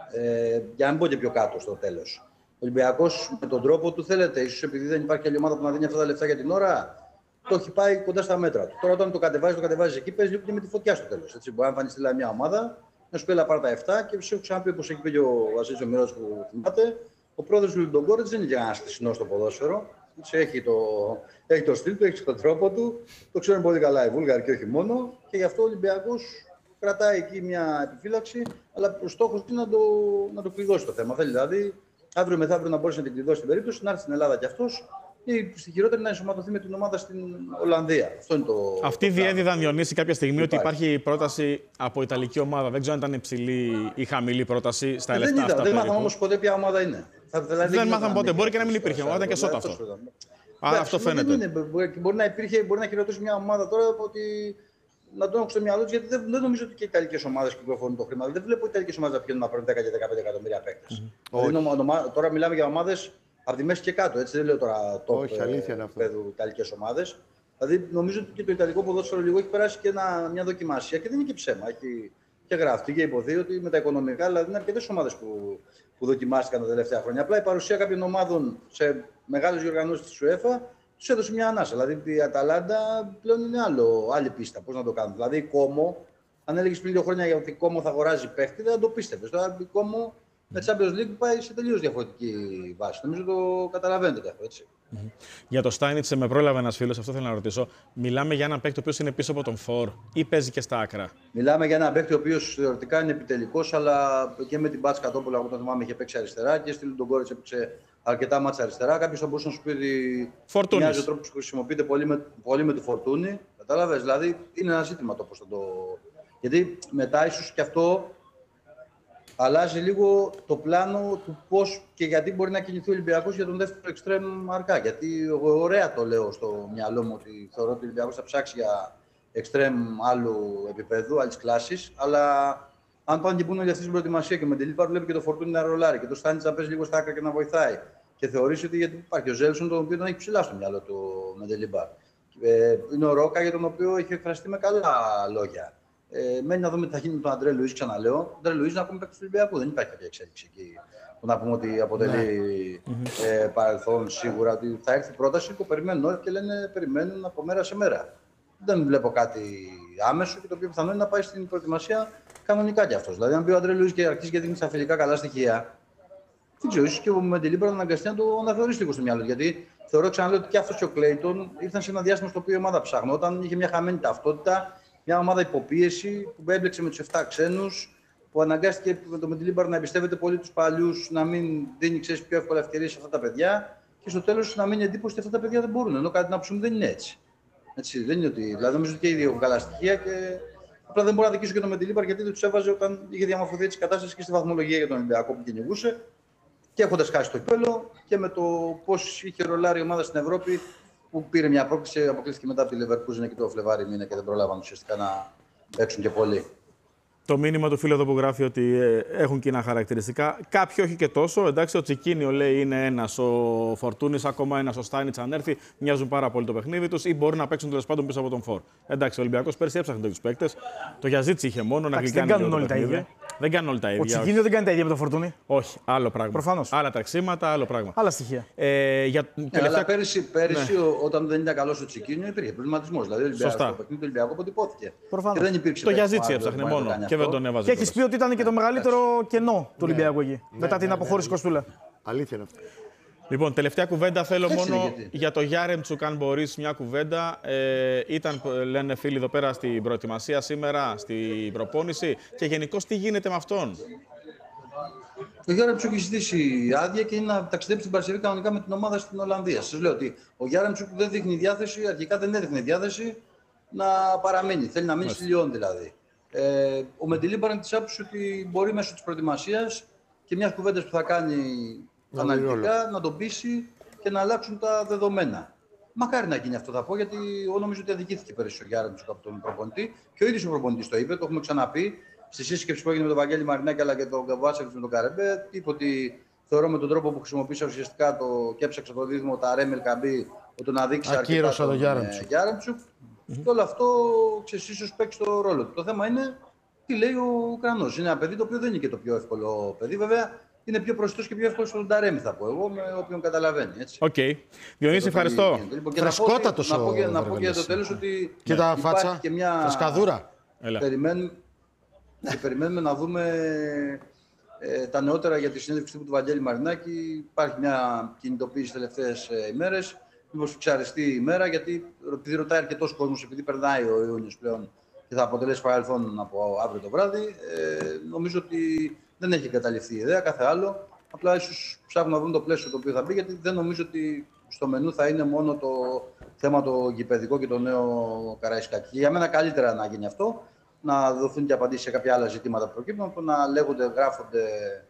Ε, για να μην πω και πιο κάτω στο τέλος. Ο Ολυμπιακός με τον τρόπο του θέλετε, ίσως επειδή δεν υπάρχει άλλη ομάδα που να δίνει αυτά τα λεφτά για την ώρα, το έχει πάει κοντά στα μέτρα του. Τώρα όταν το κατεβάζει, το κατεβάζει εκεί, παίζει λίγο και με τη φωτιά στο τέλος. Μπορεί να εμφανιστεί δηλαδή μια ομάδα, να σου πει έλα πάρ' τα εφτά και σου έχω ξαναπεί, όπως έχει πει και ο Βασίλης ο Μυρός που θυμάται, ο πρόεδρος του Λουντογκόρετς δεν είναι για ένα χτισινό στο ποδόσφαιρο. Έχει το, έχει το στυλ του, έχει τον τρόπο του, το ξέρουν πολύ καλά οι Βούλγαροι και όχι μόνο. Και γι' αυτό ο Ολυμπιακός κρατάει εκεί μια επιφύλαξη, αλλά ο στόχος είναι να το, να το κλειδώσει το θέμα. Θέλει δηλαδή αύριο μεθαύριο να μπορέσει να την κλειδώσει την περίπτωση, να έρθει στην Ελλάδα κι αυτός ή στη χειρότερη να ενσωματωθεί με την ομάδα στην Ολλανδία. Αυτό είναι το. Αυτή διέδιδαν, Διονύση, κάποια στιγμή ότι υπάρχει πρόταση από Ιταλική ομάδα. Δεν ξέρω αν ήταν υψηλή ή χαμηλή πρόταση στα λεφτά δεν αυτά. Δεν μάθαμε όμως ποτέ ποια ομάδα είναι. Δηλαδή, δεν μάθαμε ποτέ. Μπορεί και να μην υπήρχε. Ήταν και σώτα αυτό. Άρα αυτό φαίνεται. Είναι, μπορεί να υπήρχε, μπορεί να χειροτώσει μια ομάδα τώρα ότι να τον έχω στο μυαλό του, γιατί δεν, δεν νομίζω ότι και οι Ιταλικές ομάδες κυκλοφορούν το χρήμα. Δεν βλέπω οι Ιταλικές ομάδες να πηγαίνουν να παίρνουν δέκα και δεκαπέντε εκατομμύρια παίκτες. Mm-hmm. Δηλαδή, τώρα μιλάμε για ομάδες από τη μέση και κάτω. Έτσι δεν λέω τώρα το επίπεδο Ιταλικές ομάδες. Δηλαδή νομίζω ότι και το Ιταλικό ποδόσφαιρο λίγο έχει περάσει και ένα, μια δοκιμασία και δεν είναι και ψέμα. Έχει και γραφτεί και υποθεί ότι με τα οικονομικά δηλαδή είναι αρκετές ομάδες που, που δοκιμάστηκαν τα τελευταία χρόνια. Απλά η παρουσία κάποιων ομάδων σε μεγάλες διοργανώσεις της UEFA τους έδωσε μια ανάσα. Δηλαδή η Αταλάντα πλέον είναι άλλο, άλλη πίστα. Πώς να το κάνουν. Δηλαδή η Κόμο, αν έλεγες πριν δύο χρόνια για ότι η Κόμο θα αγοράζει παίχτη, δεν θα το πίστευες. Τώρα η Κόμο με Champions League πάει σε τελείως διαφορετική βάση. Νομίζω το καταλαβαίνετε αυτό, έτσι. Mm-hmm. Για το Στάινιτς, με πρόλαβε ένας φίλος, αυτό θέλω να ρωτήσω. Μιλάμε για έναν παίκτη ο οποίος είναι πίσω από τον Φορ ή παίζει και στα άκρα? Μιλάμε για έναν παίκτη ο οποίος θεωρητικά είναι επιτελικός, αλλά και με την Μπάτς Κατόπουλα, από τον θυμάμαι, είχε παίξει αριστερά και στη Λουντογκόρετς έπαιξε αρκετά μάτσα αριστερά. Κάποιος θα μπορούσε να σου πει ότι μοιάζει ο τρόπος που χρησιμοποιείται πολύ με, πολύ με του Φορτούνη. Κατάλαβες, δηλαδή είναι ένα ζήτημα το πώς θα το. Γιατί μετά ίσως και αυτό αλλάζει λίγο το πλάνο του πώς και γιατί μπορεί να κινηθεί ο Ολυμπιακός για τον δεύτερο εξτρέμ αρκά. Γιατί εγώ ωραία το λέω στο μυαλό μου ότι θεωρώ ότι ο Ολυμπιακός θα ψάξει για εξτρέμ άλλου επίπεδου, άλλης κλάσης. Αλλά αν πάνε και πούνε όλοι αυτοί στην προετοιμασία και με την Λίπα βλέπει και το Φορτούνι να ρολάρει και το Στάνιτς να παίζει λίγο στα άκρα και να βοηθάει. Και θεωρήσει ότι γιατί υπάρχει ο Ζέλσον, τον οποίο τον έχει ψηλά στο μυαλό του με την Λίπα. Ε, είναι ο Ρόκα για τον οποίο έχει εκφραστεί με καλά λόγια. Ε, μένει να δούμε τι θα γίνει με τον Αντρέ Λουίς, ξαναλέω. Ο Αντρέ Λουίς να πούμε παίκτη του Ολυμπιακού. Δεν υπάρχει κάποια εξέλιξη εκεί. Που να πούμε ότι αποτελεί ε, παρελθόν σίγουρα ότι θα έρθει η πρόταση που περιμένουν όλοι και λένε περιμένουν από μέρα σε μέρα. Δεν βλέπω κάτι άμεσο και το οποίο πιθανό είναι να πάει στην προετοιμασία κανονικά κι αυτό. Δηλαδή, αν πει ο Αντρέ Λουίς και αρχίσει και δίνει στα φιλικά καλά στοιχεία, δεν ξέρω, ίσω και ο Μεντιλίμπρα να αναγκαστεί να το αναθεωρήσει λίγο στο μυαλό. Γιατί θεωρώ ξαναλέω ότι και αυτό και ο Κλέιτον ήρθαν σε ένα διάστημα στο οποίο η ομάδα ψαχνόταν, είχε μια χαμένη ταυτότητα. Μια ομάδα υποπίεση που έμπλεξε με τους εφτά ξένους, που αναγκάστηκε με το Μεντιλίμπαρ να εμπιστεύεται πολύ τους παλιούς, να μην δίνει ξέρεις, πιο εύκολα ευκαιρίες σε αυτά τα παιδιά και στο τέλος να μείνει εντύπωση ότι αυτά τα παιδιά δεν μπορούν. Ενώ κάτι να άποψή μου δεν είναι έτσι. έτσι. Δεν είναι ότι. Δηλαδή νομίζω ότι και οι δύο έχουν καλά στοιχεία και απλά δεν μπορώ να δικήσω και τον Μεντιλίμπαρ γιατί δεν τους έβαζε όταν είχε διαμορφωθεί έτσι η κατάσταση και στη βαθμολογία για τον Ολυμπιακό που κυνηγούσε και έχοντας χάσει το κύπελλο και με το πώς είχε ρολάρει η ομάδα στην Ευρώπη. Που πήρε μια πρόκληση, αποκλείστηκε μετά από τη Leverkusen και το Φλεβάρι μήνα και δεν προλάβαν ουσιαστικά να παίξουν και πολύ. Το μήνυμα του φίλου εδώ που γράφει ότι ε, έχουν κοινά χαρακτηριστικά. Κάποιοι όχι και τόσο. Εντάξει, ο Τσικίνιο λέει είναι ένας, ο Φορτούνης ακόμα ένας, ο Στάινιτς αν έρθει. Μοιάζουν πάρα πολύ το παιχνίδι τους ή μπορεί να παίξουν τέλος πάντων πίσω από τον Φορ. Εντάξει, ο Ολυμπιακός πέρσι έψαχνε τέτοιους παίκτες. Το Γιαζίτσι είχε μόνο να γλυκάνει. Δεν κάνουν όλοι τα ίδια. Δεν κάνουν όλοι τα ίδια. Ο Τσικίνιο δεν κάνει τα ίδια με τον Φορτούνη. Όχι, άλλο πράγμα. Προφανώς. Άλλα τρεξίματα, άλλο πράγμα. Άλλα στοιχεία. Ε, για... ναι, τελευταία... Αλλά πέρυσι, πέρυσι ναι. όταν δεν ήταν καλό ο Τσικίνιο υπήρχε προβληματισμό. Δηλαδή ο Ολυμπιακός το παιχνίδι του Ολυμπιακού αποτυπώθηκε. Προφανώς. Δεν υπήρξε το Γιαζίτσι έψαχνε μόνο και δεν τον έβαζε. Και έχει πει ότι ήταν και το μεγαλύτερο κενό του Ολυμπιακού εκεί. Μετά την αποχώρηση Κοστούλα. Αλήθεια είναι αυτό. Λοιπόν, τελευταία κουβέντα θέλω Έτσι μόνο είναι, για το Γιάρεμτσουκ, αν μπορείς, μια κουβέντα. Ε, ήταν, λένε φίλοι εδώ πέρα, στην προετοιμασία σήμερα, στην προπόνηση και γενικώς τι γίνεται με αυτόν. Ο Γιάρεμτσουκ έχει ζητήσει άδεια και είναι να ταξιδέψει στην Παρσελή κανονικά με την ομάδα στην Ολλανδία. Σας λέω ότι ο Γιάρεμτσουκ δεν δείχνει διάθεση, αρχικά δεν έδειχνε διάθεση να παραμείνει. Θέλει να μείνει στη Λιόν δηλαδή. Ε, ο Μεντιλίμπαρ είναι της άποψης ότι μπορεί μέσω της προετοιμασίας και μιας κουβέντας που θα κάνει να αναλυτικά να τον πείσει και να αλλάξουν τα δεδομένα. Μακάρι να γίνει αυτό θα πω, γιατί εγώ νομίζω ότι αδικήθηκε πέρυσι ο Γιάρεμτσουκ από τον προπονητή και ο ίδιος ο προπονητής το είπε, το έχουμε ξαναπεί. Στη σύσκεψη που έγινε με τον Βαγγέλη Μαρινάκη αλλά και τον Γκαβάτσεβιτς με τον Καρεμπέ, είπε ότι θεωρώ με τον τρόπο που χρησιμοποίησα ουσιαστικά το, και έψαξα το δίδυμο τα Ρέμελ Καμπή, ότι να δείξει αρκετά τον Γιάρεμτσουκ. Και όλο αυτό ξέρεις, ίσως παίξει το ρόλο του. Το θέμα είναι τι λέει ο Ουκρανός. Είναι ένα παιδί το οποίο δεν είναι και το πιο εύκολο παιδί. Βέβαια, είναι πιο προσιτός και πιο εύκολο στον Ταρέμι, θα πω εγώ, με όποιον καταλαβαίνει. Οκ. Okay. Διονύση, ευχαριστώ. Λοιπόν, Φρεσκότατος να πω, ο να πω, να πω και για το Βεργανής. τέλος ότι Και τα υπάρχει φάτσα, και μια... φρεσκαδούρα. Περιμένουμε, και περιμένουμε να δούμε ε, τα νεότερα για τη συνέντευξη του Βαγγέλη Μαρινάκη. Υπάρχει μια κινητοποίηση τελευταίες ε, ημέρες. Μήπως ξαριστεί η ημέρα, γιατί επειδή ρωτάει αρκετός κόσμος, επειδή περνάει ο Ιούνιος πλέον και θα αποτελέσει παρελθόν από αύριο το βράδυ, ε, νομίζω ότι δεν έχει καταληφθεί η ιδέα, κάθε άλλο. Απλά ίσως ψάχνουν να βρουν το πλαίσιο το οποίο θα μπει, γιατί δεν νομίζω ότι στο μενού θα είναι μόνο το θέμα το γηπαιδικό και το νέο Καραϊσκάκη. Για μένα καλύτερα να γίνει αυτό, να δοθούν και απαντήσεις σε κάποια άλλα ζητήματα που προκύπτουν, από να λέγονται, γράφονται